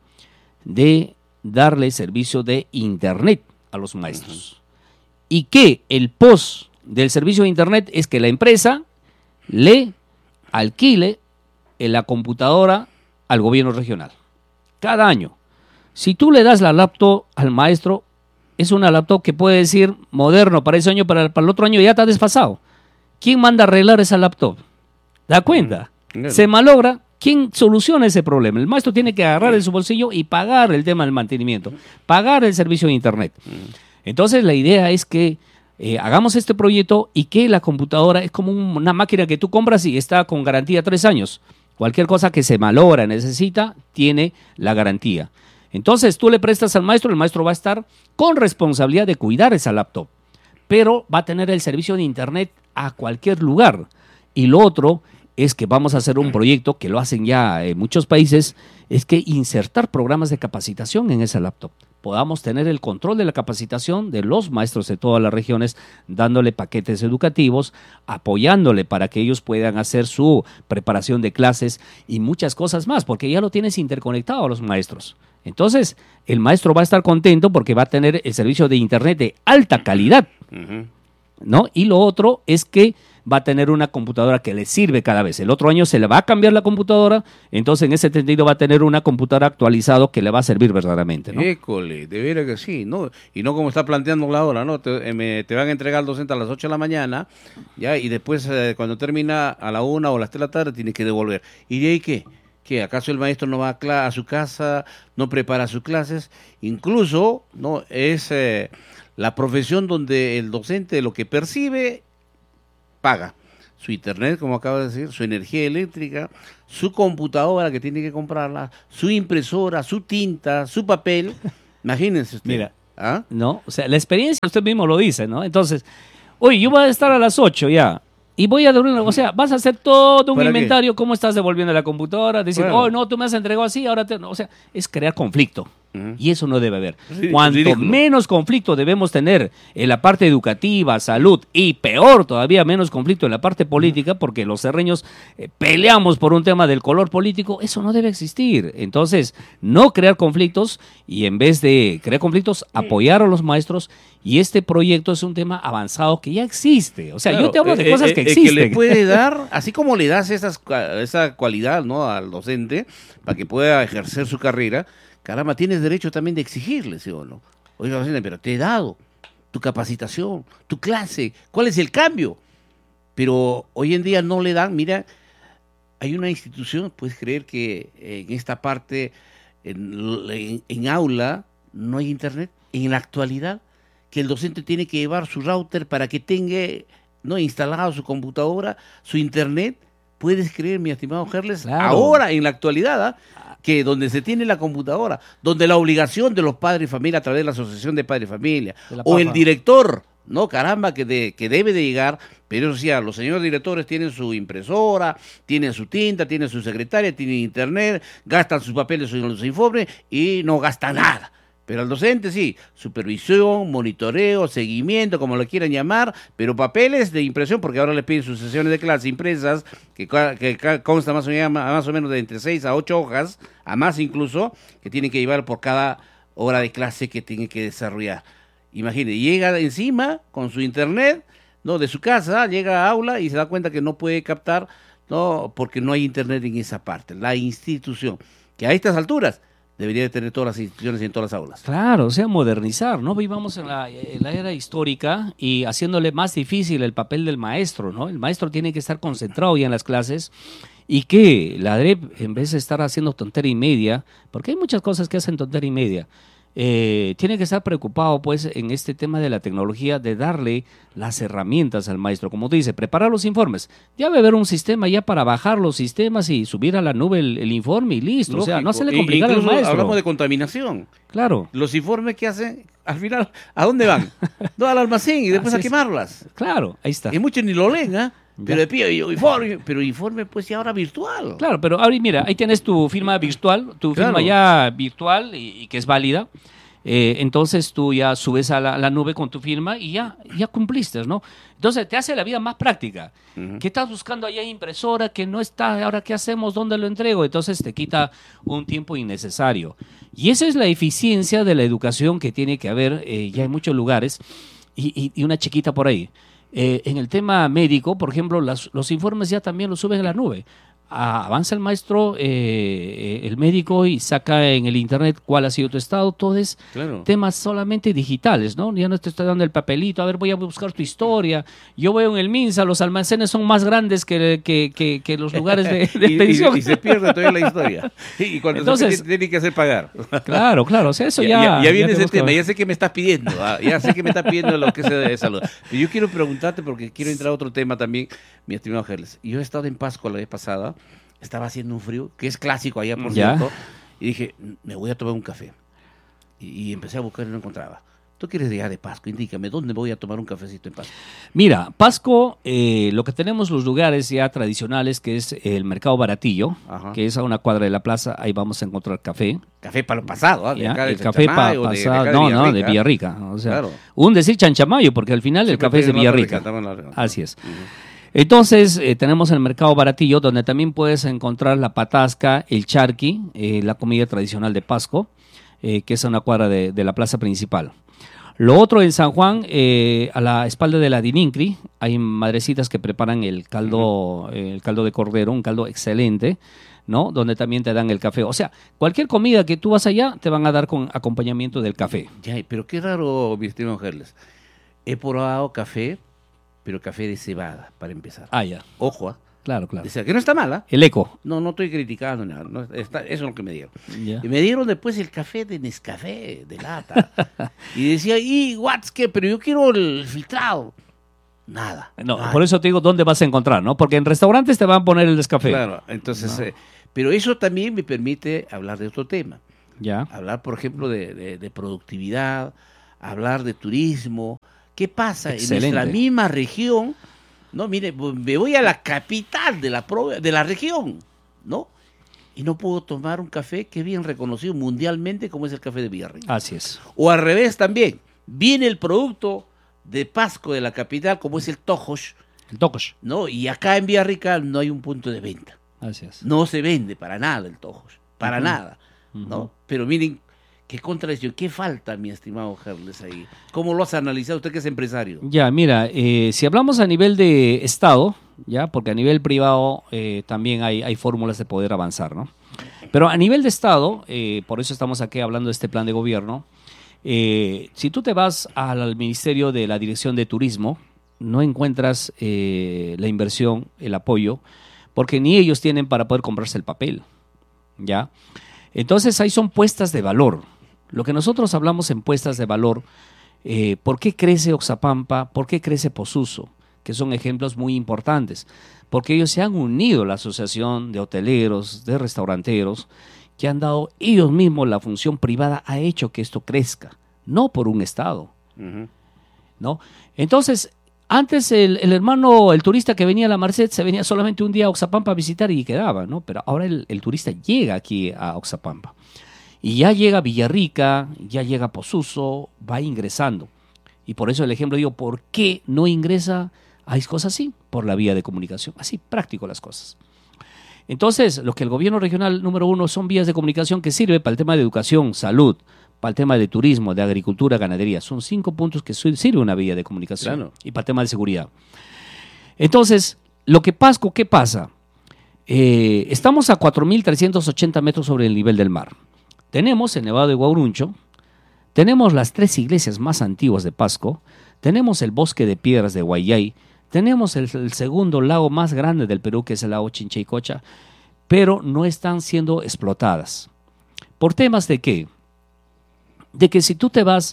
de darle servicio de internet a los maestros. Y que el post del servicio de internet es que la empresa le alquile en la computadora al gobierno regional. Cada año. Si tú le das la laptop al maestro, es una laptop que puede decir moderno para ese año, para el otro año ya está desfasado. ¿Quién manda a arreglar esa laptop? ¿Da cuenta? Se malogra. ¿Quién soluciona ese problema? El maestro tiene que agarrar en su bolsillo y pagar el tema del mantenimiento, pagar el servicio de internet. Entonces la idea es que hagamos este proyecto y que la computadora es como una máquina que tú compras y está con garantía 3 años. Cualquier cosa que se malogra, necesita, tiene la garantía. Entonces tú le prestas al maestro, el maestro va a estar con responsabilidad de cuidar esa laptop, pero va a tener el servicio de internet a cualquier lugar. Y lo otro es que vamos a hacer un proyecto que lo hacen ya en muchos países, es que insertar programas de capacitación en esa laptop. Podamos tener el control de la capacitación de los maestros de todas las regiones, dándole paquetes educativos, apoyándole para que ellos puedan hacer su preparación de clases y muchas cosas más, porque ya lo tienes interconectado a los maestros. Entonces, el maestro va a estar contento porque va a tener el servicio de internet de alta calidad, ¿no? Y lo otro es que va a tener una computadora que le sirve cada vez. El otro año se le va a cambiar la computadora, entonces en ese sentido va a tener una computadora actualizada que le va a servir verdaderamente, ¿no? École, de veras que sí, ¿no? Y no como está planteando la hora, ¿no? Te van a entregar al docente a las 8 de la mañana, ¿ya? Y después cuando termina a la 1 o a las 3 de la tarde tiene que devolver. ¿Y de ahí qué? ¿Qué, acaso el maestro no va a su casa, no prepara sus clases? Incluso no es la profesión donde el docente lo que percibe paga su internet, como acaba de decir, su energía eléctrica, su computadora que tiene que comprarla, su impresora, su tinta, su papel. Imagínense usted. Mira, ¿no? O sea, la experiencia, usted mismo lo dice, ¿no? Entonces, oye, yo voy a estar a las 8 ya. Y voy a devolver, o sea, vas a hacer todo un inventario, cómo estás devolviendo la computadora, decir, oh, no, tú me has entregado así, ahora te... No. O sea, es crear conflicto. Y eso no debe haber. Cuanto menos conflicto debemos tener en la parte educativa, salud, y peor todavía, menos conflicto en la parte política, porque los serreños peleamos por un tema del color político, eso no debe existir. Entonces, no crear conflictos, y en vez de crear conflictos, apoyar a los maestros. Y este proyecto es un tema avanzado que ya existe. O sea, claro, yo te hablo de cosas que existen. Que le puede dar, así como le das esa cualidad, ¿no?, al docente para que pueda ejercer su carrera, caramba, tienes derecho también de exigirle, ¿sí o no? Oiga, docente, pero te he dado tu capacitación, tu clase, ¿cuál es el cambio? Pero hoy en día no le dan. Mira, hay una institución, puedes creer que en esta parte, en aula, no hay internet. En la actualidad, que el docente tiene que llevar su router para que tenga, ¿no?, instalado su computadora, su internet. ¿Puedes creer, mi estimado Gerles? Claro. Ahora, en la actualidad, que donde se tiene la computadora, donde la obligación de los padres de familia a través de la Asociación de Padres de Familia, o el director, ¿no?, caramba, que debe de llegar, pero o sea, los señores directores tienen su impresora, tienen su tinta, tienen su secretaria, tienen internet, gastan sus papeles en los informes y no gastan nada. Pero al docente sí, supervisión, monitoreo, seguimiento, como lo quieran llamar, pero papeles de impresión, porque ahora les piden sus sesiones de clase impresas, que consta más o menos de entre 6 a 8 hojas, a más incluso, que tienen que llevar por cada hora de clase que tienen que desarrollar. Imagínense, llega encima con su internet, ¿no?, de su casa, llega a aula y se da cuenta que no puede captar, ¿no?, porque no hay internet en esa parte. La institución, que a estas alturas debería de tener todas las instituciones y en todas las aulas. Claro, o sea, modernizar, ¿no? Vivamos en la era histórica y haciéndole más difícil el papel del maestro, ¿no? El maestro tiene que estar concentrado ya en las clases y que la DREP, en vez de estar haciendo tontería y media, porque hay muchas cosas que hacen tontería y media, tiene que estar preocupado pues en este tema de la tecnología, de darle las herramientas al maestro, como tú dices, preparar los informes. Ya debe haber un sistema ya para bajar los sistemas y subir a la nube el informe y listo. Lógico. O sea, no se le complicar al maestro. Hablamos de contaminación. Claro. Los informes que hacen, al final, ¿a dónde van? No, al almacén y después a quemarlas. Claro, ahí está. Y muchos ni lo leen, ¿ah? Pero informe pues ya ahora virtual. Claro, pero ahora mira, ahí tienes tu firma virtual, firma ya virtual y que es válida. Entonces tú ya subes a la nube con tu firma y ya cumpliste, ¿no? Entonces te hace la vida más práctica. ¿Qué estás buscando allá impresora que no está? ¿Ahora qué hacemos? ¿Dónde lo entrego? Entonces te quita un tiempo innecesario. Y esa es la eficiencia de la educación que tiene que haber ya en muchos lugares y una chiquita por ahí. En el tema médico, por ejemplo, los informes ya también los suben a la nube. Avanza el maestro, el médico, y saca en el internet cuál ha sido tu estado. Todo es temas solamente digitales, ¿no? Ya no te estoy dando el papelito, a ver, voy a buscar tu historia. Yo veo en el MINSA, los almacenes son más grandes que los lugares de expedición. Y se pierde toda la historia. Y cuando entonces, se tiene que hacer pagar. Claro, o sea, eso ya viene ese tema, ya sé que me estás pidiendo, lo que es de salud. Pero yo quiero preguntarte, porque quiero entrar a otro tema también, mi estimado Gerles. Yo he estado en Pascua la vez pasada. Estaba haciendo un frío, que es clásico allá, por cierto, y dije, me voy a tomar un café. Y empecé a buscar y no encontraba. ¿Tú quieres llegar de Pasco? Indícame, ¿dónde voy a tomar un cafecito en Pasco? Mira, Pasco, lo que tenemos los lugares ya tradicionales, que es el Mercado Baratillo, que es a una cuadra de la plaza, ahí vamos a encontrar café. Café para lo pasado, ¿eh? El café para pasado, de Villarrica. O sea, un decir Chanchamayo, porque al final el café es de Villarrica. Así es. Entonces, tenemos el Mercado Baratillo, donde también puedes encontrar la patasca, el charqui, la comida tradicional de Pasco, que es a una cuadra de la plaza principal. Lo otro en San Juan, a la espalda de la Dinincri, hay madrecitas que preparan el caldo de cordero, un caldo excelente, ¿no? Donde también te dan el café. O sea, cualquier comida que tú vas allá, te van a dar con acompañamiento del café. Ya, pero qué raro, mi estimado Gerles. He probado café, pero café de cebada, para empezar. Ah, ya. Ojo, Claro, claro. Decía que no está mala. El eco. No, no estoy criticando nada. No, eso es lo que me dieron. Ya. Y me dieron después el café de Nescafé, de lata. Y decía, ¿y what's qué? Pero yo quiero el filtrado. Nada. No, nada. por eso te digo dónde vas a encontrar, ¿no? Porque en restaurantes te van a poner el Nescafé. Claro, entonces, No. pero eso también me permite hablar de otro tema. Ya. Hablar, por ejemplo, de productividad, hablar de turismo. ¿Qué pasa Excelente. en nuestra misma región? No, mire, me voy a la capital de la región, ¿no? Y no puedo tomar un café que es bien reconocido mundialmente como es el café de Villarrica. Así es. O al revés también, viene el producto de Pasco de la capital como es el Tojos, El Tocos. ¿no? Y acá en Villarrica no hay un punto de venta. Así es. No se vende para nada el Tojos, para Ujú. nada, ¿no? Ujú. Pero miren, qué contradicción, qué falta, mi estimado Gerles, ahí. ¿Cómo lo has analizado usted que es empresario? Ya, mira, si hablamos a nivel de Estado, ya, porque a nivel privado también hay fórmulas de poder avanzar, ¿no? Pero a nivel de Estado, por eso estamos aquí hablando de este plan de gobierno, si tú te vas al Ministerio de la Dirección de Turismo, no encuentras la inversión, el apoyo, porque ni ellos tienen para poder comprarse el papel, ¿ya? Entonces ahí son puestas de valor. Lo que nosotros hablamos en puestas de valor, ¿por qué crece Oxapampa? ¿Por qué crece Posuso? Que son ejemplos muy importantes. Porque ellos se han unido a la Asociación de Hoteleros, de Restauranteros, que han dado ellos mismos la función privada, ha hecho que esto crezca, no por un Estado, Ujú. ¿no? Entonces, antes el hermano, el turista que venía a la Merced, se venía solamente un día a Oxapampa a visitar y quedaba, ¿no? Pero ahora el turista llega aquí a Oxapampa. Y ya llega a Villarrica, ya llega a Posuso, va ingresando. Y por eso el ejemplo digo, ¿por qué no ingresa a cosas así? Por la vía de comunicación. Así, práctico las cosas. Entonces, lo que el gobierno regional número 1 son vías de comunicación que sirve para el tema de educación, salud, para el tema de turismo, de agricultura, ganadería. Son 5 puntos que sirve una vía de comunicación. Claro. Y para el tema de seguridad. Entonces, lo que Pasco, ¿qué pasa? Estamos a 4.380 metros sobre el nivel del mar. Tenemos el Nevado de Guauruncho, tenemos las 3 iglesias más antiguas de Pasco, tenemos el bosque de piedras de Guayay, tenemos el segundo lago más grande del Perú, que es el lago Chinchaycocha, pero no están siendo explotadas. ¿Por temas de qué? De que si tú te vas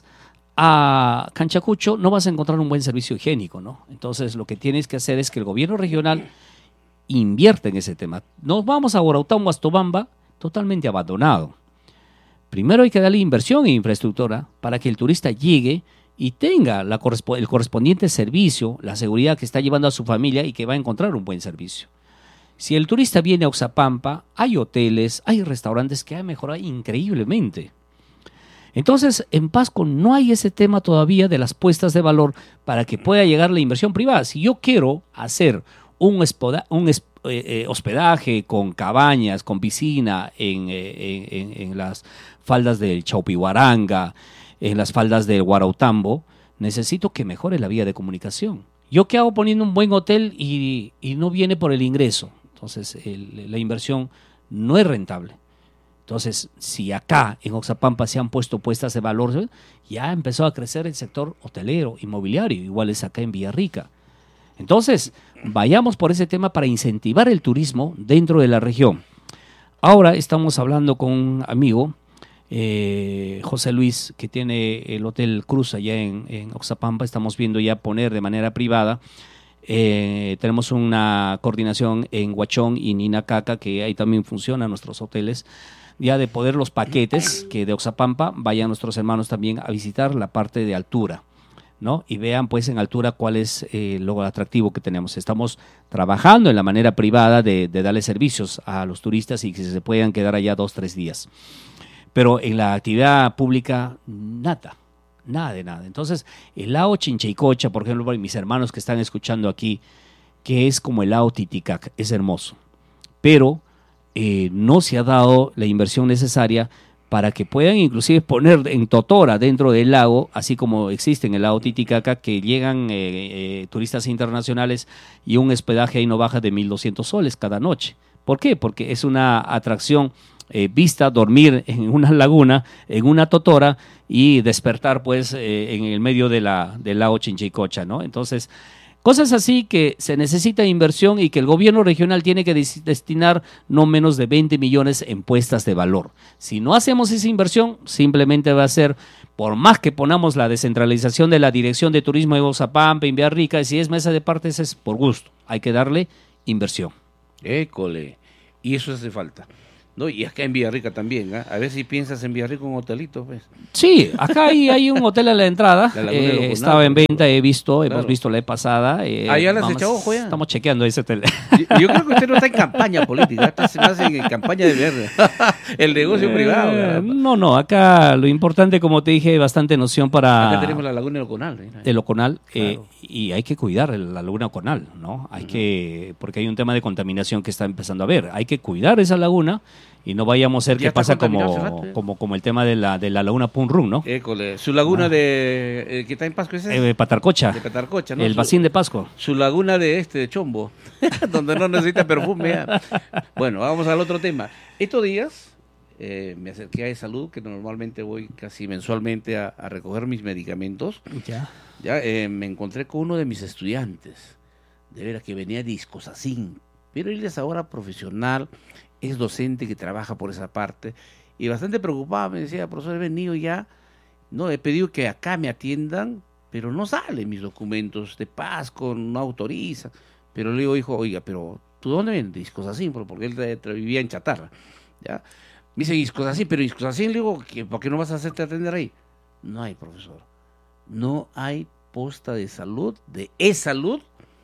a Canchacucho no vas a encontrar un buen servicio higiénico, ¿no? Entonces lo que tienes que hacer es que el gobierno regional invierte en ese tema. Nos vamos a Guarautamo, Astobamba, totalmente abandonado. Primero hay que darle inversión en infraestructura para que el turista llegue y tenga el correspondiente servicio, la seguridad que está llevando a su familia y que va a encontrar un buen servicio. Si el turista viene a Oxapampa, hay hoteles, hay restaurantes que han mejorado increíblemente. Entonces, en Pasco no hay ese tema todavía de las puestas de valor para que pueda llegar la inversión privada. Si yo quiero hacer un hospedaje con cabañas, con piscina en las faldas del Chaupihuaranga, en las faldas del Guarautambo, necesito que mejore la vía de comunicación. ¿Yo qué hago poniendo un buen hotel y no viene por el ingreso? Entonces, la inversión no es rentable. Entonces, si acá en Oxapampa se han puesto puestas de valor, ya empezó a crecer el sector hotelero, inmobiliario, igual es acá en Villarrica. Entonces, vayamos por ese tema para incentivar el turismo dentro de la región. Ahora estamos hablando con un amigo, José Luis, que tiene el Hotel Cruz allá en Oxapampa. Estamos viendo ya poner de manera privada. Tenemos una coordinación en Huachón y Ninacaca, que ahí también funcionan nuestros hoteles, ya de poder los paquetes que de Oxapampa vayan nuestros hermanos también a visitar la parte de altura, ¿no? Y vean pues en altura cuál es lo atractivo que tenemos. Estamos trabajando en la manera privada de darle servicios a los turistas y que se puedan quedar allá 2-3 días. Pero en la actividad pública, nada de nada. Entonces, el lago Chinchaycocha, por ejemplo, mis hermanos que están escuchando aquí, que es como el lago Titicaca, es hermoso. Pero no se ha dado la inversión necesaria para que puedan inclusive poner en totora dentro del lago, así como existe en el lago Titicaca, que llegan turistas internacionales y un hospedaje ahí no baja de 1.200 soles cada noche. ¿Por qué? Porque es una atracción vista, dormir en una laguna, en una totora y despertar pues en el medio del lago Chinchaycocha, ¿no? Entonces, Cosas así que se necesita inversión y que el gobierno regional tiene que destinar no menos de 20 millones en puestas de valor. Si no hacemos esa inversión, simplemente va a ser, por más que ponamos la descentralización de la Dirección de Turismo de Oxapampa, en Villarrica, si es mesa de partes es por gusto, hay que darle inversión. École, y eso hace falta. No, y acá en Villarrica también, ¿eh? A ver si piensas en Villarrica un hotelito, pues. Sí, acá hay un hotel a la entrada, La Laguna de los estaba en Conatos, venta, hemos claro. visto la vez pasada. ¿Ya les echó ojo ya? Estamos chequeando ese hotel. Yo creo que usted no está en campaña política, está se me hace en campaña de verde. El negocio privado. Caramba. No, acá lo importante, como te dije, bastante noción para... Acá tenemos la Laguna de Loconal. De Loconal, Claro. y hay que cuidar la Laguna Loconal, ¿no? Hay que, porque hay un tema de contaminación que está empezando a haber. Hay que cuidar esa laguna y no vayamos a ser Ya que está pasa contaminado hace rato, como el tema de la Laguna Punrun, ¿no? École, su laguna que está en Pasco, ¿ese es? Patarcocha, De Petarcocha, ¿no? el Bacín de Pasco. Su laguna de Chombo, donde no necesita perfume. Ya. Bueno, vamos al otro tema. Estos días me acerqué a Salud, que normalmente voy casi mensualmente a recoger mis medicamentos. Ya me encontré con uno de mis estudiantes, de veras que venía de Iscosacín, pero él es ahora profesional, es docente que trabaja por esa parte, y bastante preocupado me decía, profesor, he venido ya, no, he pedido que acá me atiendan, pero no salen mis documentos de Pasco, no autoriza. Pero le digo, hijo, oiga, pero ¿tú dónde vienes? De Iscosacín, porque él vivía en Chatarra, ¿ya? Me dice Iscosacín, pero Iscosacín, le digo, ¿por qué no vas a hacerte atender ahí? No hay, profesor. No hay posta de salud, de e-salud,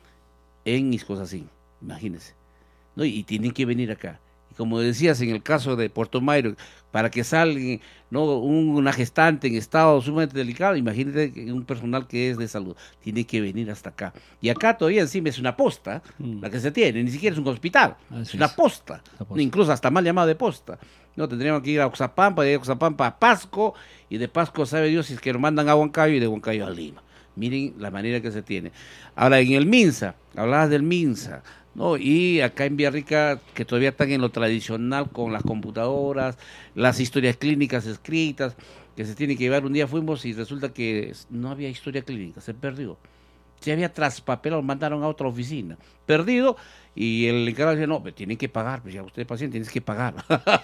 en Iscosacín, imagínense. ¿No? Y tienen que venir acá. Y como decías, en el caso de Puerto Mayro, para que salga, ¿no?, una gestante en estado sumamente delicado, imagínate un personal que es de salud, tiene que venir hasta acá. Y acá todavía encima es una posta, la que se tiene, ni siquiera es un hospital, es una posta, incluso hasta mal llamada de posta. No, tendríamos que ir a Oxapampa, de Oxapampa a Pasco, y de Pasco sabe Dios si es que lo mandan a Huancayo y de Huancayo a Lima. Miren la manera que se tiene. Ahora, en el MINSA, hablabas del MINSA, ¿no? Y acá en Villarrica, que todavía están en lo tradicional con las computadoras, las historias clínicas escritas, que se tienen que llevar. Un día fuimos y resulta que no había historia clínica, se perdió. Si había traspapelado, mandaron a otra oficina, perdido, y el encargado decía, no, pero tienen que pagar, pues ya usted paciente, tienes que pagar.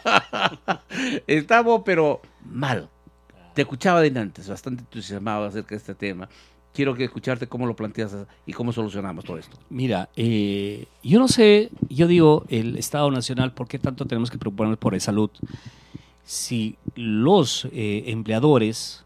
Estamos, pero mal. Te escuchaba de antes, bastante entusiasmado acerca de este tema. Quiero escucharte cómo lo planteas y cómo solucionamos todo esto. Mira, yo no sé, yo digo, el Estado Nacional, ¿por qué tanto tenemos que preocuparnos por la salud? Si los empleadores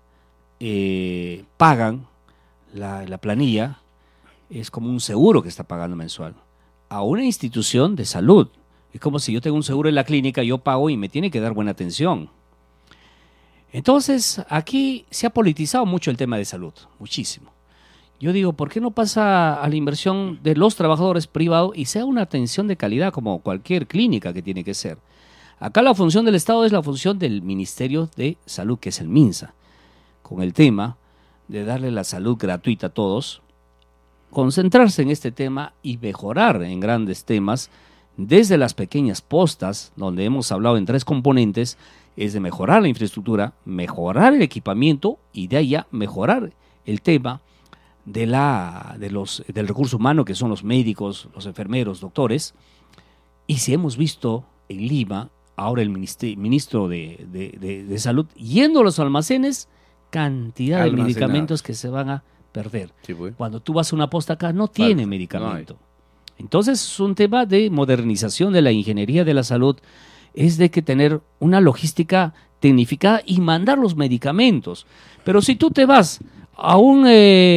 pagan la planilla, es como un seguro que está pagando mensual a una institución de salud. Es como si yo tengo un seguro en la clínica, yo pago y me tiene que dar buena atención. Entonces, aquí se ha politizado mucho el tema de salud, muchísimo. Yo digo, ¿por qué no pasa a la inversión de los trabajadores privados y sea una atención de calidad como cualquier clínica que tiene que ser? Acá la función del Estado es la función del Ministerio de Salud, que es el MINSA, con el tema de darle la salud gratuita a todos, concentrarse en este tema y mejorar en grandes temas, desde las pequeñas postas, donde hemos hablado en 3 componentes, es de mejorar la infraestructura, mejorar el equipamiento y de allá mejorar el tema del recurso humano, que son los médicos, los enfermeros, doctores. Y si hemos visto en Lima, ahora el ministro de Salud, yendo a los almacenes, cantidad de medicamentos que se van a perder. Sí, pues. Cuando tú vas a una posta acá, no tiene medicamento. No, entonces es un tema de modernización de la ingeniería de la salud, es de que tener una logística tecnificada y mandar los medicamentos. Pero si tú te vas a una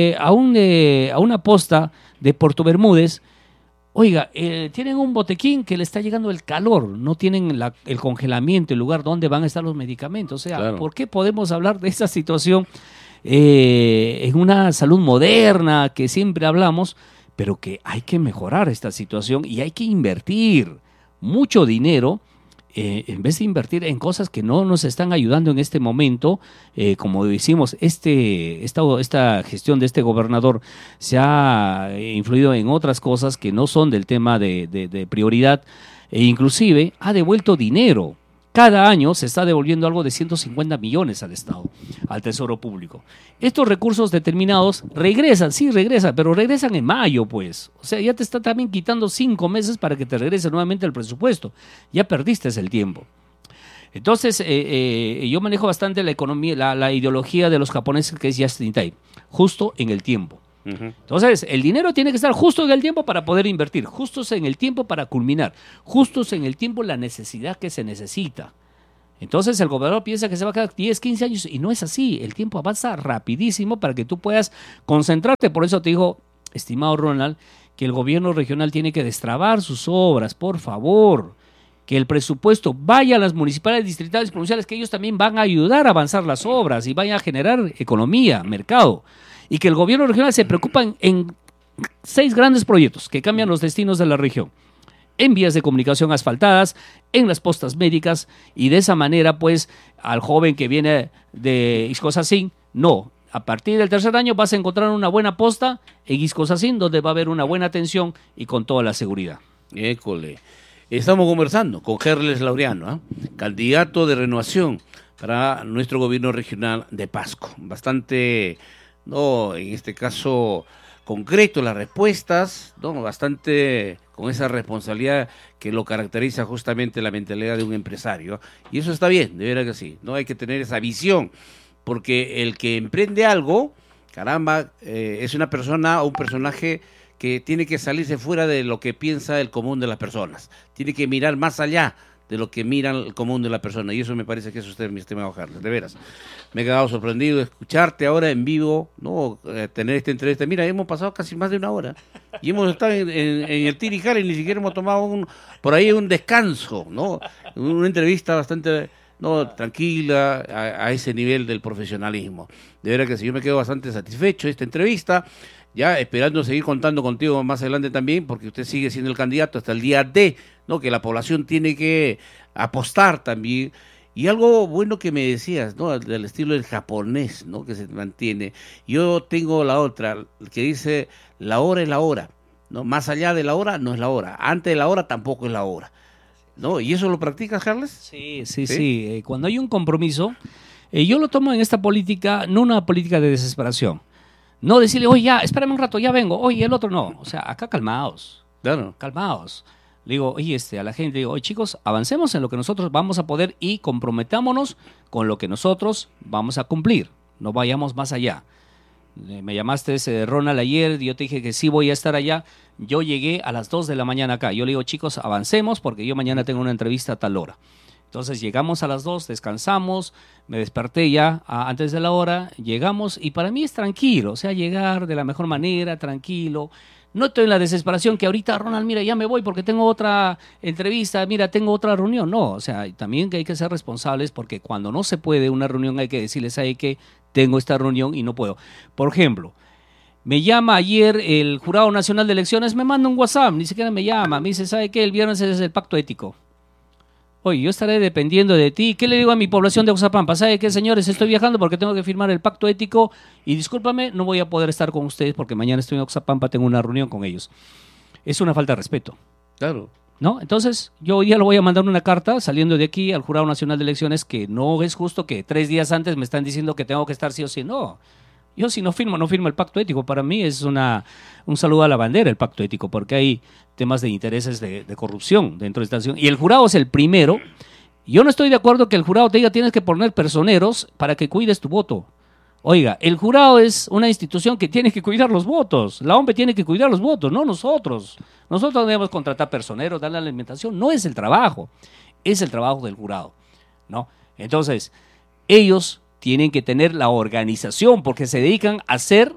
posta de Puerto Bermúdez, oiga, tienen un botequín que le está llegando el calor, no tienen el congelamiento, el lugar donde van a estar los medicamentos. O sea, claro, ¿por qué podemos hablar de esta situación en una salud moderna que siempre hablamos, pero que hay que mejorar esta situación y hay que invertir mucho dinero? En vez de invertir en cosas que no nos están ayudando en este momento, como decimos, esta gestión de este gobernador se ha influido en otras cosas que no son del tema de prioridad, e inclusive ha devuelto dinero, cada año se está devolviendo algo de 150 millones al Estado, al Tesoro Público. Estos recursos determinados regresan, sí regresan, pero regresan en mayo, pues. O sea, ya te está también quitando 5 meses para que te regrese nuevamente el presupuesto. Ya perdiste el tiempo. Entonces, yo manejo bastante la economía, la ideología de los japoneses, que es just in time, justo en el tiempo. Entonces, el dinero tiene que estar justo en el tiempo para poder invertir, justos en el tiempo para culminar, justos en el tiempo la necesidad que se necesita. Entonces, el gobernador piensa que se va a quedar 10, 15 años y no es así. El tiempo avanza rapidísimo para que tú puedas concentrarte. Por eso te digo, estimado Ronald, que el gobierno regional tiene que destrabar sus obras, por favor. Que el presupuesto vaya a las municipales, distritales, provinciales, que ellos también van a ayudar a avanzar las obras y vayan a generar economía, mercado. Y que el gobierno regional se preocupa en 6 grandes proyectos que cambian los destinos de la región. En vías de comunicación asfaltadas, en las postas médicas, y de esa manera, pues, al joven que viene de Ixcosacín, no. A partir del 3er año vas a encontrar una buena posta en Ixcosacín, donde va a haber una buena atención y con toda la seguridad. École. Estamos conversando con Herles Laureano, candidato de Renovación para nuestro gobierno regional de Pasco. Bastante, no, en este caso, concreto las respuestas, no, bastante con esa responsabilidad que lo caracteriza justamente la mentalidad de un empresario. Y eso está bien, de verdad que sí. No hay que tener esa visión, porque el que emprende algo, caramba, es una persona o un personaje que tiene que salirse fuera de lo que piensa el común de las personas. Tiene que mirar más allá de lo que mira el común de la persona. Y eso me parece que es usted, mi estimado Herles, de veras. Me he quedado sorprendido de escucharte ahora en vivo, no tener esta entrevista. Mira, hemos pasado casi más de 1 hora y hemos estado en el Tirijal y ni siquiera hemos tomado por ahí un descanso, ¿no? Una entrevista bastante tranquila a ese nivel del profesionalismo. De veras que sí, yo me quedo bastante satisfecho de esta entrevista. Ya esperando seguir contando contigo más adelante también, porque usted sigue siendo el candidato hasta el día D, ¿no? Que la población tiene que apostar también. Y algo bueno que me decías, ¿no? Del estilo del japonés, ¿no? Que se mantiene. Yo tengo la otra, que dice, la hora es la hora, ¿no? Más allá de la hora no es la hora. Antes de la hora tampoco es la hora, ¿no? ¿Y eso lo practicas, Herles? Sí. Cuando hay un compromiso, yo lo tomo en esta política, no una política de desesperación. No decirle, oye, ya, espérame un rato, ya vengo. Oye, el otro no. O sea, acá calmados. Claro. Calmados. Le digo, oye, a la gente, digo, oye, chicos, avancemos en lo que nosotros vamos a poder y comprometámonos con lo que nosotros vamos a cumplir. No vayamos más allá. Me llamaste, Ronald, ayer, yo te dije que sí voy a estar allá. Yo llegué a las 2 de la mañana acá. Yo le digo, chicos, avancemos porque yo mañana tengo una entrevista a tal hora. Entonces llegamos a las 2, descansamos, me desperté ya antes de la hora, llegamos y para mí es tranquilo, o sea, llegar de la mejor manera, tranquilo. No estoy en la desesperación que ahorita, Ronald, mira, ya me voy porque tengo otra entrevista, mira, tengo otra reunión. No, o sea, también que hay que ser responsables porque cuando no se puede una reunión hay que decirles, ¿sabe qué? Tengo esta reunión y no puedo. Por ejemplo, me llama ayer el Jurado Nacional de Elecciones, me manda un WhatsApp, ni siquiera me llama, me dice, ¿sabe qué? El viernes es el pacto ético. Oye, yo estaré dependiendo de ti. ¿Qué le digo a mi población de Oxapampa? ¿Sabe qué, señores? Estoy viajando porque tengo que firmar el pacto ético y discúlpame, no voy a poder estar con ustedes porque mañana estoy en Oxapampa, tengo una reunión con ellos. Es una falta de respeto. Claro. ¿No? Entonces, yo ya le voy a mandar una carta saliendo de aquí al Jurado Nacional de Elecciones que no es justo que 3 días antes me están diciendo que tengo que estar sí o sí. No. Yo si no firmo el pacto ético. Para mí es un saludo a la bandera el pacto ético, porque hay temas de intereses de corrupción dentro de esta nación. Y el jurado es el primero. Yo no estoy de acuerdo que el jurado te diga tienes que poner personeros para que cuides tu voto. Oiga, el jurado es una institución que tiene que cuidar los votos. La OMP tiene que cuidar los votos, no nosotros. Nosotros debemos contratar personeros, darle la alimentación. No es el trabajo, es el trabajo del jurado, ¿no? Entonces, ellos tienen que tener la organización porque se dedican a hacer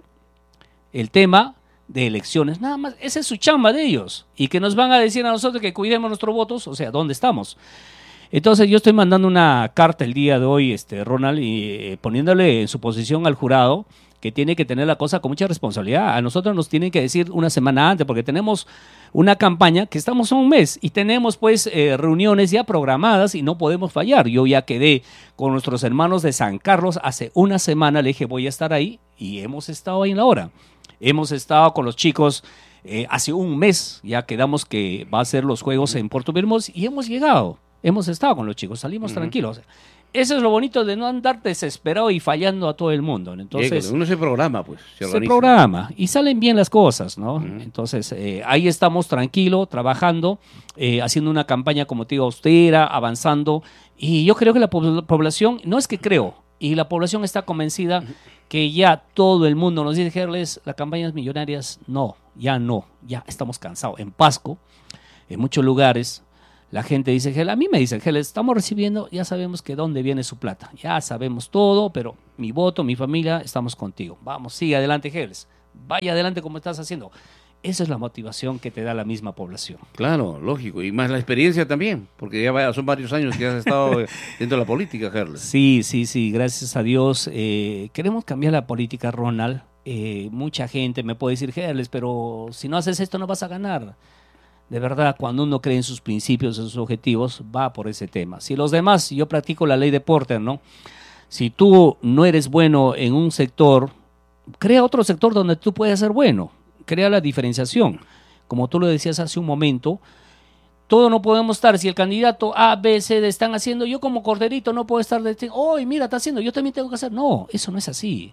el tema de elecciones. Nada más, esa es su chamba de ellos. Y que nos van a decir a nosotros que cuidemos nuestros votos, o sea, ¿dónde estamos? Entonces yo estoy mandando una carta el día de hoy, Ronald, y poniéndole en su posición al jurado que tiene que tener la cosa con mucha responsabilidad. A nosotros nos tienen que decir una semana antes, porque tenemos una campaña que estamos a un mes y tenemos pues reuniones ya programadas y no podemos fallar. Yo ya quedé con nuestros hermanos de San Carlos hace una semana, le dije voy a estar ahí y hemos estado ahí en la hora. Hemos estado con los chicos hace un mes, ya quedamos que va a ser los juegos en Puerto Bermúdez y hemos llegado. hemos estado con los chicos, salimos tranquilos. Eso es lo bonito de no andar desesperado y fallando a todo el mundo. Entonces, uno se programa, pues. Se programa y salen bien las cosas, ¿no? Entonces, ahí estamos tranquilos, trabajando, haciendo una campaña, como te digo, austera, avanzando. Y yo creo que la población, no es que creo, y la población está convencida que ya todo el mundo nos dice, Gerles, las campañas millonarias, no, ya estamos cansados. En Pasco, en muchos lugares, la gente dice, a mí me dicen, Gerles, estamos recibiendo, ya sabemos que dónde viene su plata, ya sabemos todo, pero mi voto, mi familia, estamos contigo. Vamos, sigue adelante, Gerles, vaya adelante como estás haciendo. Esa es la motivación que te da la misma población. Claro, lógico, y más la experiencia también, porque ya son varios años que has estado dentro de la política, Gerles. Sí, gracias a Dios. Queremos cambiar la política, Ronald. Mucha gente me puede decir, Gerles, pero si no haces esto no vas a ganar. De verdad, cuando uno cree en sus principios, en sus objetivos, va por ese tema. Si los demás, yo practico la ley de Porter, ¿no? Si tú no eres bueno en un sector, crea otro sector donde tú puedas ser bueno. Crea la diferenciación. Como tú lo decías hace un momento, todo no podemos estar. Si el candidato A, B, C están haciendo, yo como corderito no puedo estar mira, está haciendo, yo también tengo que hacer. No, eso no es así.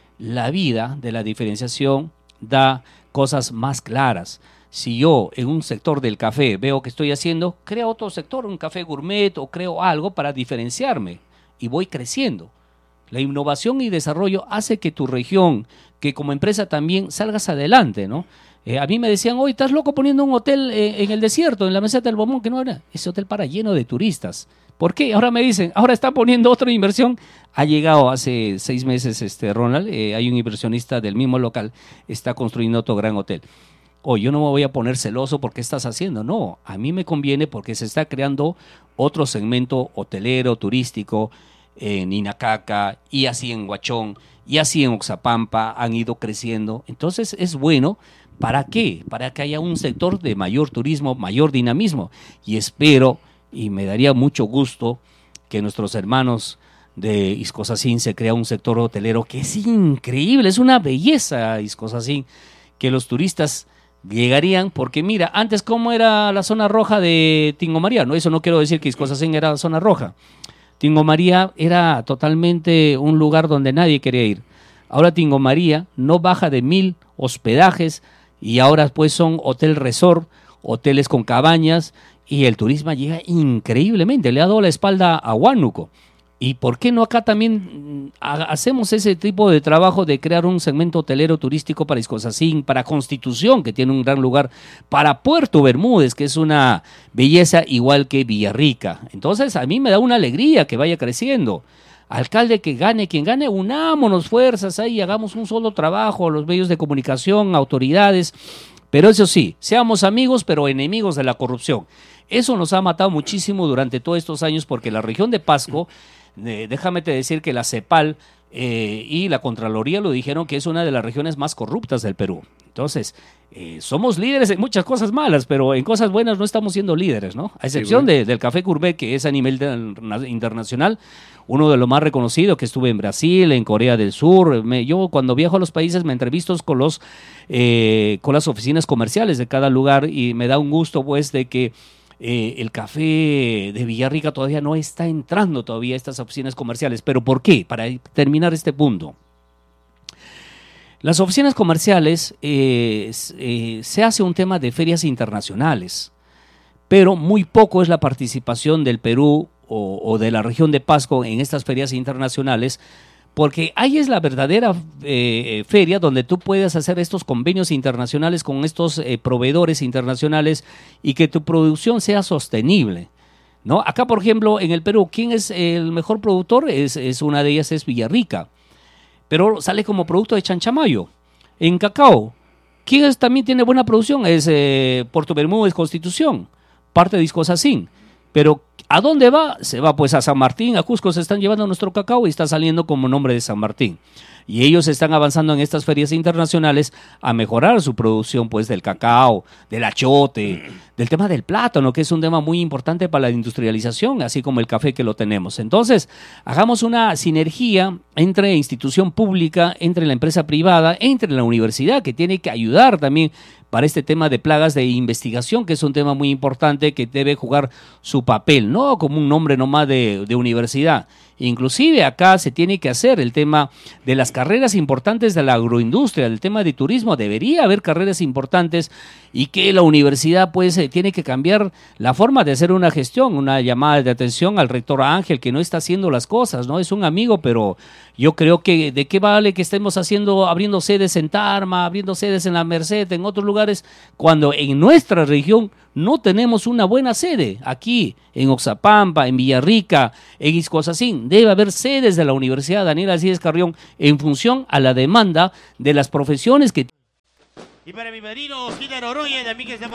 La vida de la diferenciación da cosas más claras. Si yo en un sector del café veo que estoy haciendo, creo otro sector, un café gourmet o creo algo para diferenciarme y voy creciendo. La innovación y desarrollo hace que tu región, que como empresa también salgas adelante, ¿no? A mí me decían, oye, estás loco poniendo un hotel en el desierto, en la meseta del Bombón, que no era. Ese hotel para lleno de turistas. ¿Por qué? Ahora me dicen, ahora está poniendo otra inversión. Ha llegado hace 6 meses, Ronald, hay un inversionista del mismo local, está construyendo otro gran hotel. Yo no me voy a poner celoso porque estás haciendo. No, a mí me conviene porque se está creando otro segmento hotelero, turístico, en Inacaca, y así en Huachón, y así en Oxapampa, han ido creciendo. Entonces es bueno, ¿para qué? Para que haya un sector de mayor turismo, mayor dinamismo. Y espero, y me daría mucho gusto, que nuestros hermanos de Iscozazín se crea un sector hotelero que es increíble, es una belleza Iscozazín, que los turistas llegarían, porque mira, antes cómo era la zona roja de Tingo María, no, eso no quiero decir que Iscozazín era la zona roja. Tingo María era totalmente un lugar donde nadie quería ir. Ahora Tingo María no baja de 1000 hospedajes y ahora pues son hotel resort, hoteles con cabañas y el turismo llega increíblemente, le ha dado la espalda a Huánuco. ¿Y por qué no acá también hacemos ese tipo de trabajo de crear un segmento hotelero turístico para Iscozazín, para Constitución, que tiene un gran lugar, para Puerto Bermúdez, que es una belleza igual que Villarrica? Entonces a mí me da una alegría que vaya creciendo. Alcalde, que gane quien gane, unámonos fuerzas ahí, hagamos un solo trabajo, los medios de comunicación, autoridades, pero eso sí, seamos amigos pero enemigos de la corrupción. Eso nos ha matado muchísimo durante todos estos años porque la región de Pasco, déjame te decir que la CEPAL y la Contraloría lo dijeron que es una de las regiones más corruptas del Perú. Entonces, somos líderes en muchas cosas malas, pero en cosas buenas no estamos siendo líderes, ¿no? A excepción del Café Gourmet, que es a nivel internacional, uno de los más reconocidos, que estuve en Brasil, en Corea del Sur. Yo cuando viajo a los países me entrevisto con las oficinas comerciales de cada lugar y me da un gusto, pues, de que el café de Villarrica todavía no está entrando todavía a estas oficinas comerciales. ¿Pero por qué? Para terminar este punto. Las oficinas comerciales se hace un tema de ferias internacionales, pero muy poco es la participación del Perú o de la región de Pasco en estas ferias internacionales, porque ahí es la verdadera feria donde tú puedes hacer estos convenios internacionales con estos proveedores internacionales y que tu producción sea sostenible, ¿no? Acá, por ejemplo, en el Perú, ¿quién es el mejor productor? Una de ellas es Villarrica, pero sale como producto de Chanchamayo. En cacao, ¿quién también tiene buena producción? Es Puerto Bermúdez, Constitución, parte de Iscozazín. Pero ¿a dónde va? Se va pues a San Martín, a Cusco se están llevando nuestro cacao y está saliendo como nombre de San Martín. Y ellos están avanzando en estas ferias internacionales a mejorar su producción pues del cacao, del achote, del tema del plátano, que es un tema muy importante para la industrialización, así como el café que lo tenemos. Entonces, hagamos una sinergia entre institución pública, entre la empresa privada, entre la universidad, que tiene que ayudar también para este tema de plagas de investigación, que es un tema muy importante que debe jugar su papel, no como un nombre nomás de universidad. Inclusive acá se tiene que hacer el tema de las carreras importantes de la agroindustria, el tema de turismo, debería haber carreras importantes y que la universidad pues tiene que cambiar la forma de hacer una gestión, una llamada de atención al rector Ángel que no está haciendo las cosas, ¿no? Es un amigo, pero yo creo que de qué vale que estemos abriendo sedes en Tarma, abriendo sedes en la Merced, en otros lugares, cuando en nuestra región no tenemos una buena sede. Aquí, en Oxapampa, en Villarrica, en Iscozazín, debe haber sedes de la Universidad Daniel Alcides Carrión en función a la demanda de las profesiones que... Y para mi padrino, Oscar Oroña, también que se